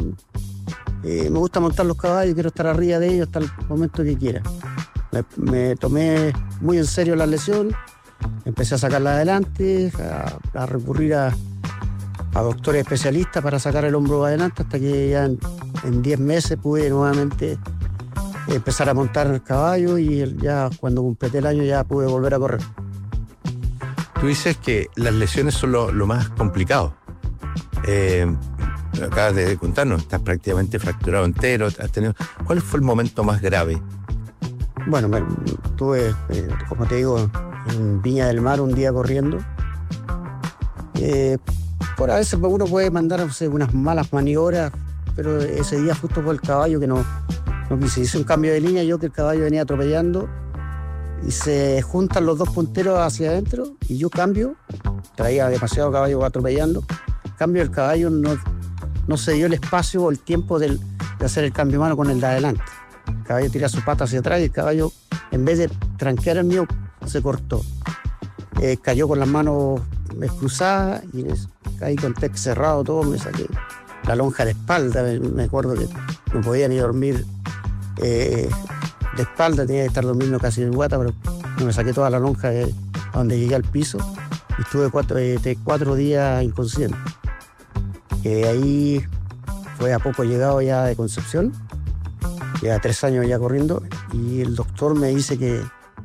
eh, me gusta montar los caballos, quiero estar arriba de ellos hasta el momento que quiera. Me, me tomé muy en serio la lesión, empecé a sacarla adelante, a, a recurrir a, a doctores especialistas para sacar el hombro adelante, hasta que ya en diez meses pude nuevamente empezar a montar el caballo, y ya cuando completé el año ya pude volver a correr. Tú dices que las lesiones son lo, lo más complicado. Eh, acabas de contarnos, estás prácticamente fracturado entero. Has tenido... ¿Cuál fue el momento más grave? Bueno, me, estuve, eh, como te digo, en Viña del Mar un día corriendo. Eh, por a veces uno puede mandar o sea, unas malas maniobras, pero ese día justo fue el caballo que no, no quise. Hice un cambio de línea, yo que el caballo venía atropellando, y se juntan los dos punteros hacia adentro, y yo cambio, traía demasiado caballo atropellando, cambio el caballo, no, no se dio el espacio o el tiempo del, de hacer el cambio mano con el de adelante. El caballo tira su pata hacia atrás y el caballo, en vez de tranquear el mío, se cortó. Eh, cayó con las manos cruzadas y caí con TEC cerrado todo, me saqué la lonja de espalda, me, me acuerdo que no podía ni dormir eh, de espalda, tenía que estar durmiendo casi en guata, pero me saqué toda la lonja de, a donde llegué al piso, y estuve cuatro, eh, cuatro días inconsciente. Que de ahí fue a poco llegado ya de Concepción, lleva tres años ya corriendo, y el doctor me dice que,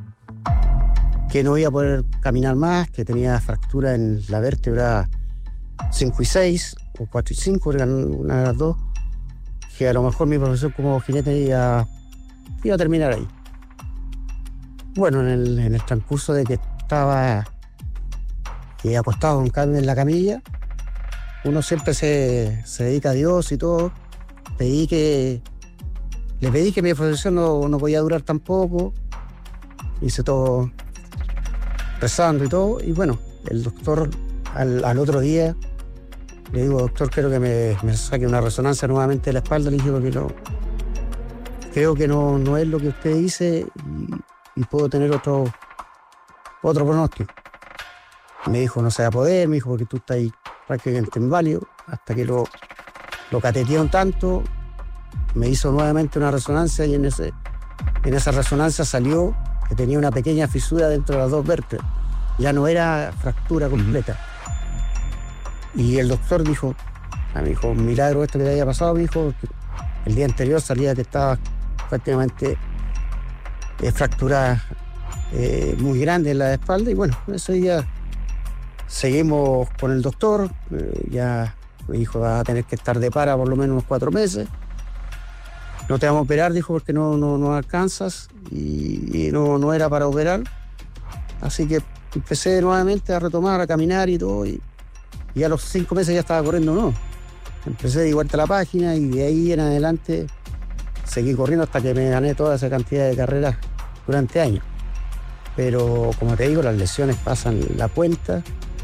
que no iba a poder caminar más, que tenía fractura en la vértebra cinco y seis, o cuatro y cinco, eran una de las dos, que a lo mejor mi profesión como jinete iba, iba a terminar ahí. Bueno, en el, en el transcurso de que estaba eh, acostado en la camilla, uno siempre se, se dedica a Dios y todo. Pedí que, le pedí que mi profesión no, no podía durar tampoco. Hice todo rezando y todo. Y bueno, el doctor al, al otro día le digo, doctor, quiero que me, me saque una resonancia nuevamente de la espalda. Le dije, porque no, creo que no, no es lo que usted dice, y, y puedo tener otro, otro pronóstico. Me dijo, no se va a poder, me dijo, porque tú estás ahí prácticamente inválido, hasta que lo, lo cateteé un tanto, me hizo nuevamente una resonancia, y en, ese, en esa resonancia salió que tenía una pequeña fisura dentro de las dos vértebras. Ya no era fractura completa. Uh-huh. Y el doctor dijo, a mi hijo, un milagro esto que te haya pasado, mi hijo, el día anterior salía que estaba prácticamente eh, fractura eh, muy grande en la espalda, y bueno, ese día seguimos con el doctor, eh, ya mi hijo va a tener que estar de para por lo menos unos cuatro meses. No te vamos a operar, dijo, porque no, no, no alcanzas, y, y no, no era para operar. Así que empecé nuevamente a retomar, a caminar y todo, y, y a los cinco meses ya estaba corriendo, ¿no? Empecé de vuelta a la página, y de ahí en adelante seguí corriendo hasta que me gané toda esa cantidad de carreras durante años. Pero como te digo, las lesiones pasan la cuenta.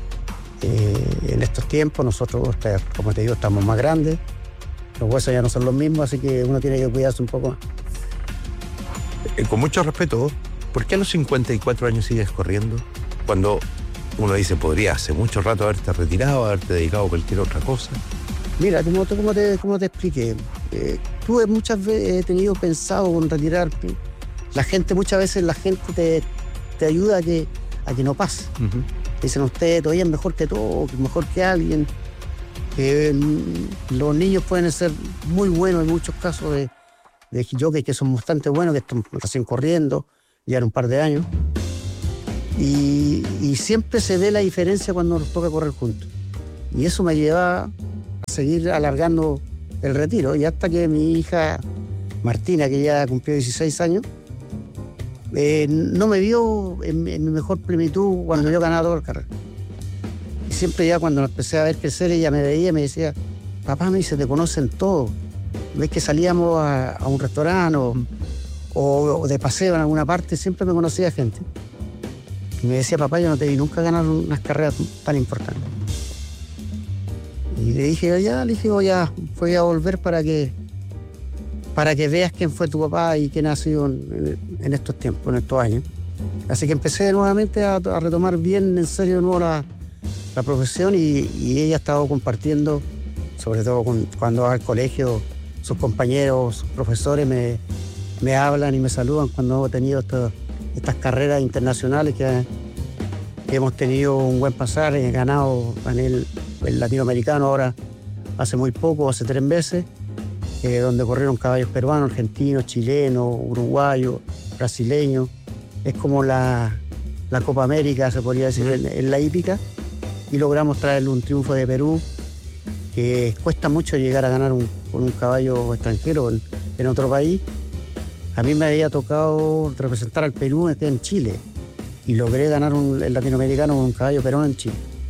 Eh, en estos tiempos nosotros, como te digo, estamos más grandes, los huesos ya no son los mismos, así que uno tiene que cuidarse un poco más. Eh, con mucho respeto, ¿por qué a los cincuenta y cuatro años sigues corriendo? cuando uno dice, podría hace mucho rato haberte retirado, haberte dedicado a cualquier otra cosa. Mira, como te, como te, como te expliqué, eh, tuve muchas veces, he tenido pensado en retirarme. La gente, muchas veces la gente te, te ayuda a que, a que no pase. Uh-huh. Dicen ustedes, todavía es mejor que todo, mejor que alguien. Eh, los niños pueden ser muy buenos en muchos casos de, de jockey que son bastante buenos, que están recién corriendo, ya en un par de años. Y, y siempre se ve la diferencia cuando nos toca correr juntos. Y eso me lleva a seguir alargando el retiro. Y hasta que mi hija Martina, que ya cumplió dieciséis años, eh, no me vio en, en mi mejor plenitud cuando yo ganaba todas las carreras. Y siempre ya cuando empecé a ver crecer, ella me veía y me decía, papá, me dice, te conocen todos. Ves que salíamos a, a un restaurante o, o, o de paseo en alguna parte, siempre me conocía gente. Y me decía, papá, yo no te vi nunca ganar unas carreras tan importantes. Y le dije, ya, le dije, voy a, voy a volver para que, para que veas quién fue tu papá y quién ha sido en, en estos tiempos, en estos años. Así que empecé nuevamente a, a retomar bien en serio de nuevo la, la profesión y, y ella ha estado compartiendo, sobre todo con, cuando va al colegio, sus compañeros, sus profesores me, me hablan y me saludan cuando he tenido estos, estas carreras internacionales que, que hemos tenido un buen pasar, he ganado en el, el latinoamericano ahora hace muy poco, hace tres meses, eh, donde corrieron caballos peruanos, argentinos, chilenos, uruguayos, brasileños. Es como la, la Copa América, se podría decir, en, en la hípica, y logramos traerle un triunfo de Perú, que cuesta mucho llegar a ganar un, con un caballo extranjero en, en otro país. A mí me había tocado representar al Perú en Chile y logré ganar un, el latinoamericano con un caballo peruano en Chile.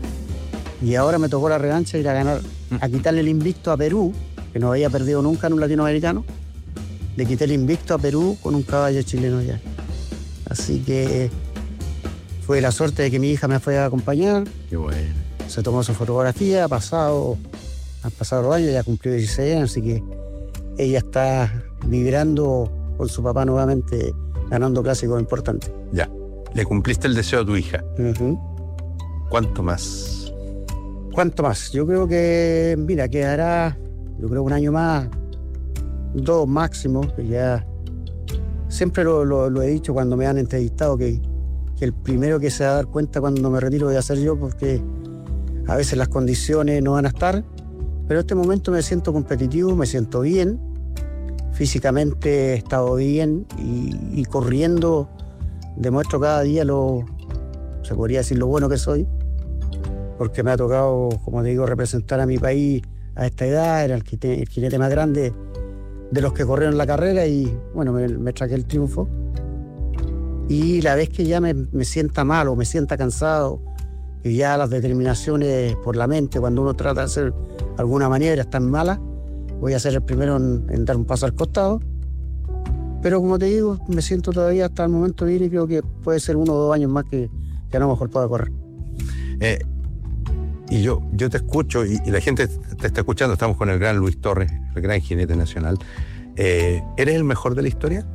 Y ahora me tocó la revancha ir a ganar, a quitarle el invicto a Perú, que no había perdido nunca en un latinoamericano. Le quité el invicto a Perú con un caballo chileno ya. Así que fue la suerte de que mi hija me fue a acompañar. Qué bueno. Se tomó su fotografía, ha pasado, han pasado los años, ya cumplió dieciséis años, así que ella está vibrando con su papá nuevamente, ganando clásicos importantes. Ya, le cumpliste el deseo a tu hija. Uh-huh. ¿Cuánto más? ¿Cuánto más? Yo creo que, mira, quedará, yo creo un año más, dos máximo, que ya siempre lo, lo, lo he dicho cuando me han entrevistado, que, que el primero que se va a dar cuenta cuando me retiro voy a ser yo, porque a veces las condiciones no van a estar, pero en este momento me siento competitivo, me siento bien, físicamente he estado bien y, y corriendo demuestro cada día lo, se podría decir lo bueno que soy, porque me ha tocado, como te digo, representar a mi país a esta edad, era el jinete, el jinete más grande de los que corrieron la carrera y bueno, me, me traje el triunfo. Y la vez que ya me, me sienta mal o me sienta cansado, y ya las determinaciones por la mente, cuando uno trata de hacer alguna maniobra están malas, voy a ser el primero en, en dar un paso al costado. Pero como te digo, me siento todavía hasta el momento bien y creo que puede ser uno o dos años más que, que a lo mejor pueda correr. Eh, y yo, yo te escucho y, y la gente te está escuchando, estamos con el gran Luis Torres, el gran jinete nacional. Eh, ¿Eres el mejor de la historia?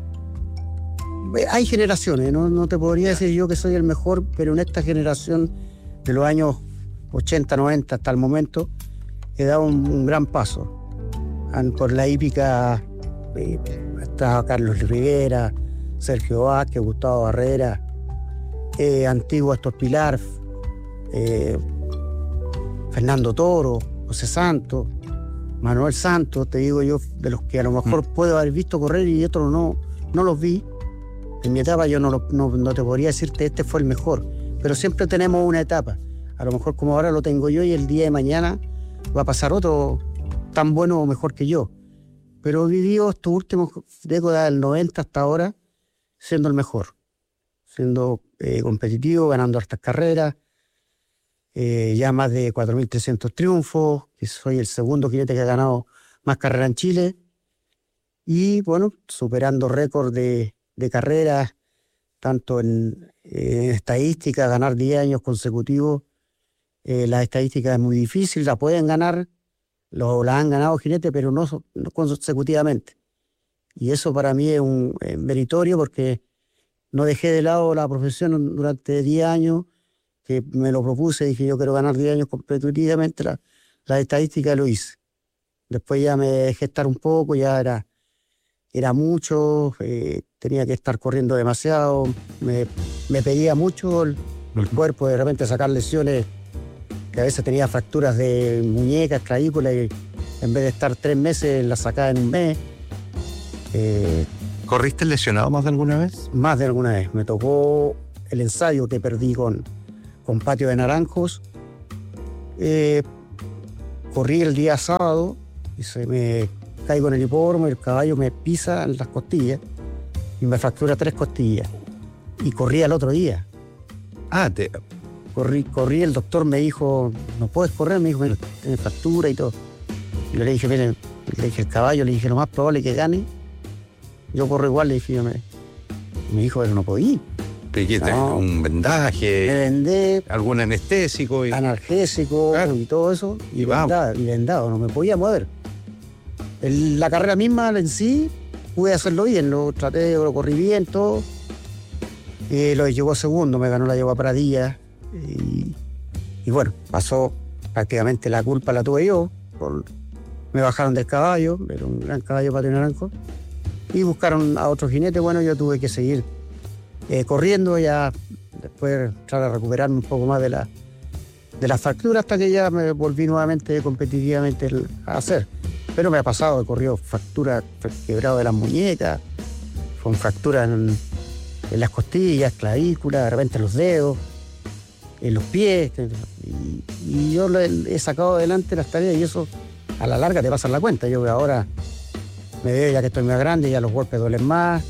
Hay generaciones, no, no te podría decir yo que soy el mejor, pero en esta generación de los años ochenta, noventa hasta el momento he dado un, un gran paso. Por la hípica eh, está Carlos Rivera, Sergio Vázquez, Gustavo Barrera, eh, antiguo Astor Pilar, eh, Fernando Toro, José Santos, Manuel Santos, te digo yo, de los que a lo mejor mm. puedo haber visto correr y otros no, no los vi. En mi etapa yo no, lo, no, no te podría decirte este fue el mejor, pero siempre tenemos una etapa. A lo mejor como ahora lo tengo yo y el día de mañana va a pasar otro tan bueno o mejor que yo. Pero he vivido estos últimos décadas del noventa hasta ahora siendo el mejor, siendo eh, competitivo, ganando hartas carreras, eh, ya más de cuatro mil trescientos triunfos, que soy el segundo jinete que ha ganado más carreras en Chile, y bueno, superando récords de, de carreras, tanto en, en estadística, ganar diez años consecutivos. Eh, la estadística es muy difícil, la pueden ganar, lo, la han ganado jinetes, pero no, no consecutivamente. Y eso para mí es un es meritorio porque no dejé de lado la profesión durante diez años, que me lo propuse, dije yo quiero ganar diez años competitivamente, la, la estadística lo hice. Después ya me dejé estar un poco, ya era, era mucho, eh, tenía que estar corriendo demasiado, me, me pedía mucho el, el cuerpo, de repente sacar lesiones, que a veces tenía fracturas de muñecas, clavículas, y en vez de estar tres meses las sacaba en un mes. Eh, ¿Corriste lesionado más de alguna vez? Más de alguna vez. Me tocó el ensayo que perdí con, con Patio de Naranjos. Eh, corrí el día sábado y se me caigo en el hipódromo y el caballo me pisa en las costillas y me fractura tres costillas. Y corrí al otro día. Ah, te... Corrí, corrí, el doctor me dijo, no puedes correr, me dijo, tiene fractura y todo. Y yo le dije, miren, le dije, el caballo, le dije, lo más probable es que gane. Yo corro igual, le dije, yo me, me dijo, pero no podía. No. Un vendaje. Me vendé. Algún anestésico. Y... Analgésico, claro. Y todo eso. Y, y, vendado, y vendado, no me podía mover. El, la carrera misma en sí, pude hacerlo bien, lo traté, lo corrí bien, todo. Y lo llegó segundo, me ganó la yegua Pradilla. Y, y bueno, pasó prácticamente la culpa la tuve yo. Por, me bajaron del caballo, era un gran caballo Patio Naranjo. Y buscaron a otro jinete, bueno, yo tuve que seguir eh, corriendo, ya después tratar de recuperarme un poco más de la, de la fractura hasta que ya me volví nuevamente competitivamente a hacer. Pero me ha pasado, he corrido fracturas, quebrado de las muñecas, con fracturas en, en las costillas, clavículas, de repente en los dedos, en los pies. Y, y yo le, he sacado adelante las tareas y eso a la larga te pasan la cuenta. Yo ahora me veo ya que estoy más grande, ya los golpes duelen más.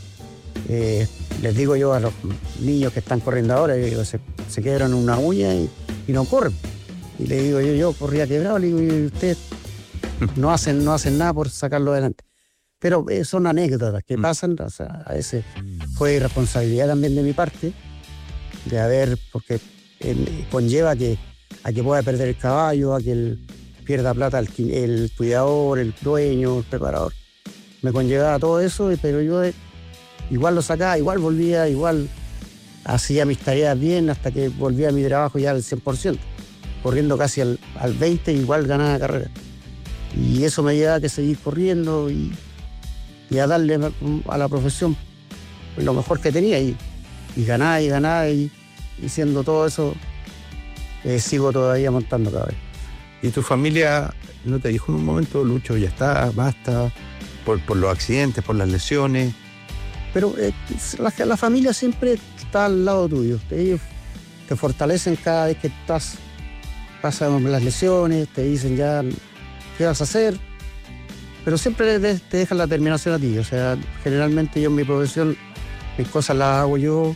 Eh, les digo yo a los niños que están corriendo ahora, digo, se, se quebran una uña y, y no corren. Y le digo yo, yo corría quebrado, le digo, y ustedes no hacen, no hacen nada por sacarlo adelante. Pero eh, son anécdotas que pasan, o sea, a veces fue irresponsabilidad también de mi parte, de haber, porque eh, conlleva que, a que pueda perder el caballo, a que el, pierda plata el, el cuidador, el dueño, el preparador. Me conllevaba todo eso, pero yo eh, igual lo sacaba, igual volvía, igual hacía mis tareas bien hasta que volvía a mi trabajo ya al cien por ciento, corriendo casi al, al veinte por ciento, igual ganaba la carrera. Y eso me llevaba a que seguir corriendo y, y a darle a la profesión lo mejor que tenía y, y ganaba y ganaba y, y siendo todo eso eh, sigo todavía montando caballos. ¿Y tu familia no te dijo en un momento, Lucho, ya está, basta, por, por los accidentes, por las lesiones? Pero eh, la, la familia siempre está al lado tuyo. Ellos te fortalecen cada vez que estás, pasan las lesiones, te dicen ya qué vas a hacer, pero siempre te, te dejan la terminación a ti. O sea, generalmente yo en mi profesión, mis cosas las hago yo,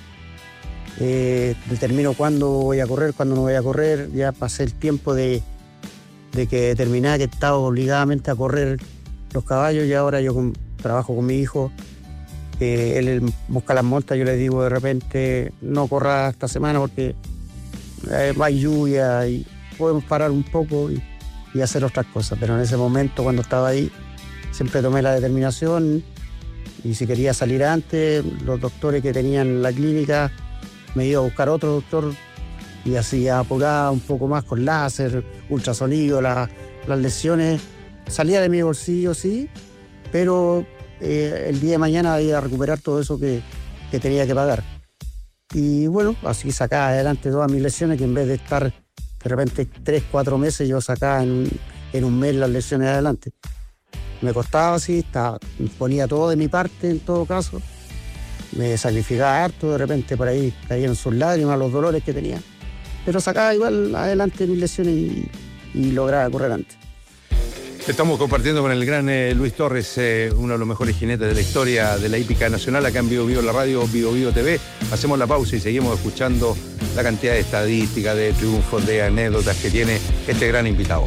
eh, determino cuándo voy a correr, cuándo no voy a correr, ya pasé el tiempo de de que determinaba que estaba obligadamente a correr los caballos y ahora yo con, trabajo con mi hijo, eh, él, él busca las montas, yo le digo de repente no corra esta semana porque eh, hay lluvia y podemos parar un poco y, y hacer otras cosas, pero en ese momento cuando estaba ahí siempre tomé la determinación y si quería salir antes, los doctores que tenían la clínica me iba a buscar otro doctor y así apuraba un poco más con láser, ultrasonido, la, las lesiones. Salía de mi bolsillo, sí, pero eh, el día de mañana iba a recuperar todo eso que, que tenía que pagar. Y bueno, así sacaba adelante todas mis lesiones, que en vez de estar de repente tres, cuatro meses, yo sacaba en, en un mes las lesiones adelante. Me costaba así, estaba, ponía todo de mi parte en todo caso. Me sacrificaba harto, de repente por ahí caían sus lágrimas, los dolores que tenía. Pero sacaba igual adelante mis lesiones y, y lograba correr antes. Estamos compartiendo con el gran eh, Luis Torres, eh, uno de los mejores jinetes de la historia de la hípica nacional, acá en Vivo Vivo la radio, Vivo Vivo T V. Hacemos la pausa y seguimos escuchando la cantidad de estadísticas, de triunfos, de anécdotas que tiene este gran invitado.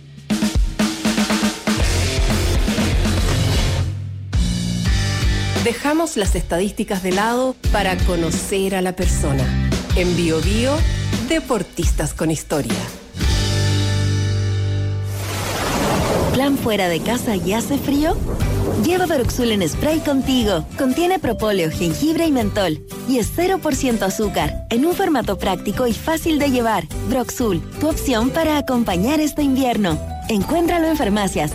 Dejamos las estadísticas de lado para conocer a la persona. En Bio Bio, Deportistas con Historia. ¿Plan fuera de casa y hace frío? Lleva Broxul en spray contigo. Contiene propóleo, jengibre y mentol. Y es cero por ciento azúcar, en un formato práctico y fácil de llevar. Broxul, tu opción para acompañar este invierno. Encuéntralo en farmacias.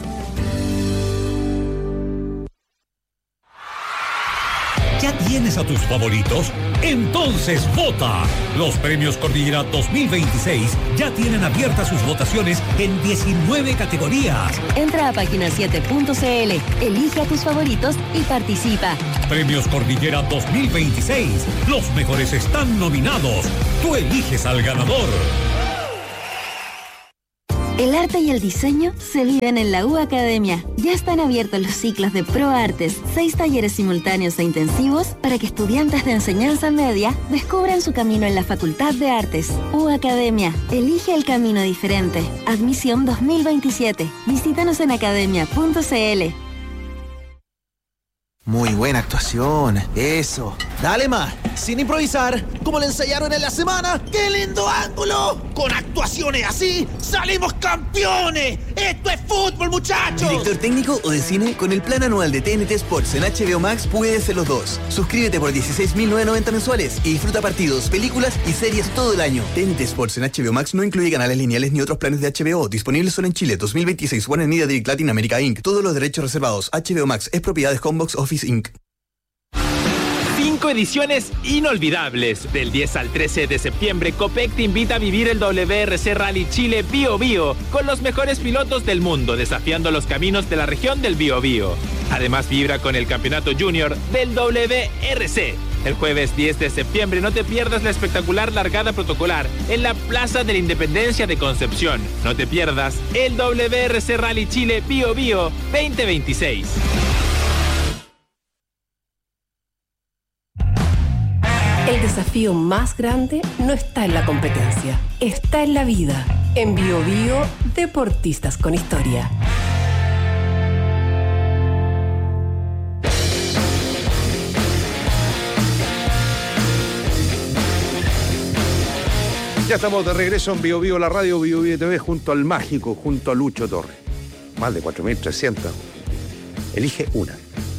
¿Ya tienes a tus favoritos? Entonces vota. Los premios Cordillera dos mil veintiséis ya tienen abiertas sus votaciones en diecinueve categorías. Entra a página siete punto c l, elige a tus favoritos y participa. Premios Cordillera dos mil veintiséis. Los mejores están nominados. Tú eliges al ganador. El arte y el diseño se viven en la U Academia. Ya están abiertos los ciclos de ProArtes, seis talleres simultáneos e intensivos para que estudiantes de enseñanza media descubran su camino en la Facultad de Artes. U Academia, elige el camino diferente. Admisión dos mil veintisiete. Visítanos en academia punto c l. Muy buena actuación, eso. Dale más, sin improvisar, como le ensayaron en la semana. ¡Qué lindo ángulo! Con actuaciones así, ¡salimos campeones! ¡Esto es fútbol, muchachos! ¿Director técnico o de cine? Con el plan anual de T N T Sports en H B O Max puedes ser los dos. Suscríbete por dieciséis mil novecientos noventa mensuales y disfruta partidos, películas y series todo el año. T N T Sports en H B O Max no incluye canales lineales ni otros planes de H B O. Disponibles solo en Chile. dos mil veintiséis. Warner Media Direct Latin America incorporated. Todos los derechos reservados. H B O Max es propiedad de Homebox Office incorporated. Cinco ediciones inolvidables. Del diez al trece de septiembre, Copec te invita a vivir el W R C Rally Chile Bío Bío con los mejores pilotos del mundo desafiando los caminos de la región del Bío Bío. Además, vibra con el campeonato junior del W R C. El jueves diez de septiembre no te pierdas la espectacular largada protocolar en la Plaza de la Independencia de Concepción. No te pierdas el W R C Rally Chile Bío Bío veinte veintiséis. El desafío más grande no está en la competencia, está en la vida. En Bio Bio, deportistas con historia. Ya estamos de regreso en Bio Bio, la radio Bio Bio T V, junto al mágico, junto a Lucho Torres. Más de cuatro mil trescientas. Elige una.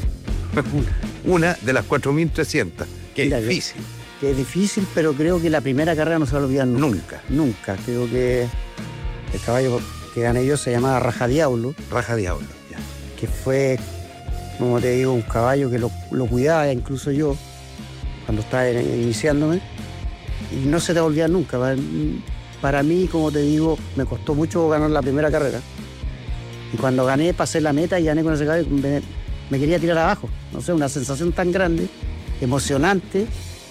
Una de las cuatro mil trescientas. Qué Mira, difícil. Que es difícil, pero creo que la primera carrera no se va a olvidar nunca. Nunca. Nunca. Creo que el caballo que gané yo se llamaba Raja Diablo. Raja Diablo, ya. Que fue, como te digo, un caballo que lo, lo cuidaba incluso yo cuando estaba iniciándome. Y no se te va a olvidar nunca. Para, para mí, como te digo, me costó mucho ganar la primera carrera. Y cuando gané, pasé la meta y gané con ese caballo, me, me quería tirar abajo. No sé, una sensación tan grande, emocionante.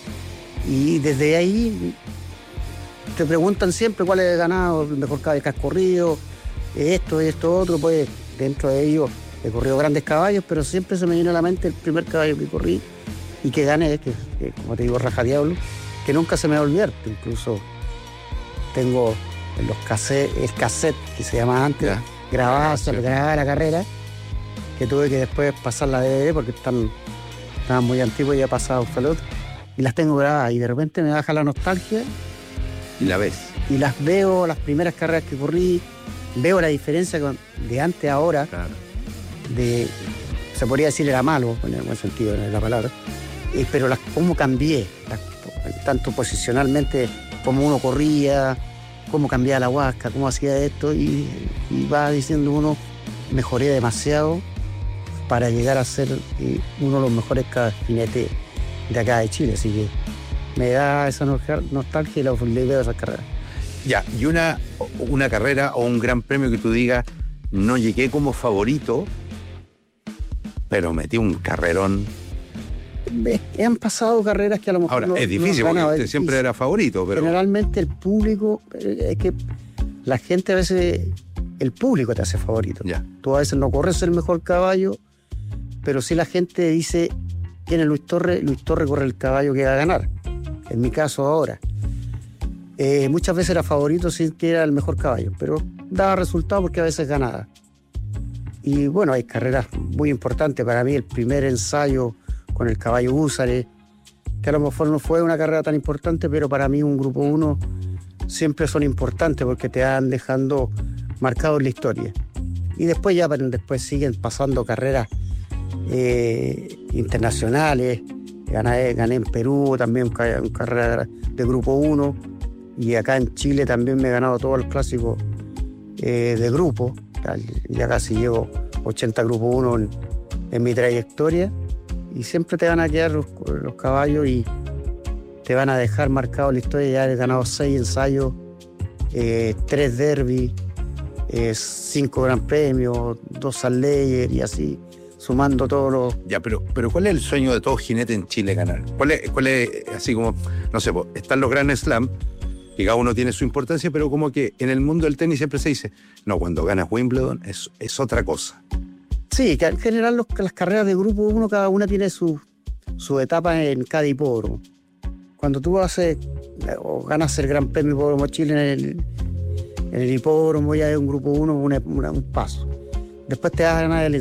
Y desde ahí te preguntan siempre cuál es el ganado, el mejor caballo que has corrido, esto, esto, otro. Pues dentro de ello he corrido grandes caballos, pero siempre se me viene a la mente el primer caballo que corrí y que gané, que, que como te digo, Raja Diablo, que nunca se me va a olvidar. Incluso tengo en los cassettes, el cassette que se llamaba antes, yeah. grabada, sí. grabada la carrera, que tuve que después pasar la D V D porque están, estaban muy antiguos y ya pasado hasta el otro. Y las tengo grabadas y de repente me baja la nostalgia. Y la ves. Y las veo, las primeras carreras que corrí, veo la diferencia con, de antes a ahora. Claro. De, se podría decir era malo, en el buen sentido de la palabra. Eh, pero las, cómo cambié, las, tanto posicionalmente, cómo uno corría, cómo cambiaba la huasca, cómo hacía esto. Y, y va diciendo uno, mejoré demasiado para llegar a ser eh, uno de los mejores jinetes de acá de Chile, así que me da esa nostalgia y la veo esas carreras. Ya, y una, una carrera o un gran premio que tú digas, no llegué como favorito, pero metí un carrerón. Me han pasado carreras que a lo mejor Ahora, no, es difícil, no porque ganado, usted es siempre difícil. era favorito, pero... Generalmente el público, es que la gente a veces, el público te hace favorito. Ya. Tú a veces no corres el mejor caballo, pero sí la gente dice... Tiene Luis Torres, Luis Torres corre el caballo que va a ganar. En mi caso ahora. Eh, muchas veces era favorito sin que era el mejor caballo, pero daba resultado porque a veces ganaba. Y bueno, hay carreras muy importantes. Para mí el primer ensayo con el caballo Húsare, que a lo mejor no fue una carrera tan importante, pero para mí un grupo uno siempre son importantes porque te van dejando marcado en la historia. Y después ya después siguen pasando carreras eh, internacionales. Gané, gané en Perú también en carrera de grupo uno. Y acá en Chile también me he ganado todos los clásicos eh, de grupo. Ya casi llevo ochenta grupo uno en, en mi trayectoria. Y siempre te van a quedar los, los caballos y te van a dejar marcado la historia. Ya he ganado seis ensayos, eh, tres derby, eh, cinco gran premios, dos Salleyer y así, sumando todos los... Ya, pero, pero ¿cuál es el sueño de todo jinete en Chile ganar? ¿Cuál es, cuál es así como, no sé, pues, están los Grand Slam, que cada uno tiene su importancia, pero como que en el mundo del tenis siempre se dice, no, cuando ganas Wimbledon es, es otra cosa. Sí, que en general los, las carreras de grupo uno, cada una tiene su, su etapa en cada hipódromo. Cuando tú haces o ganas el Gran Premio Hipódromo Chile en el, en el hipódromo, ya es un grupo uno, un, un paso. Después te vas a ganar el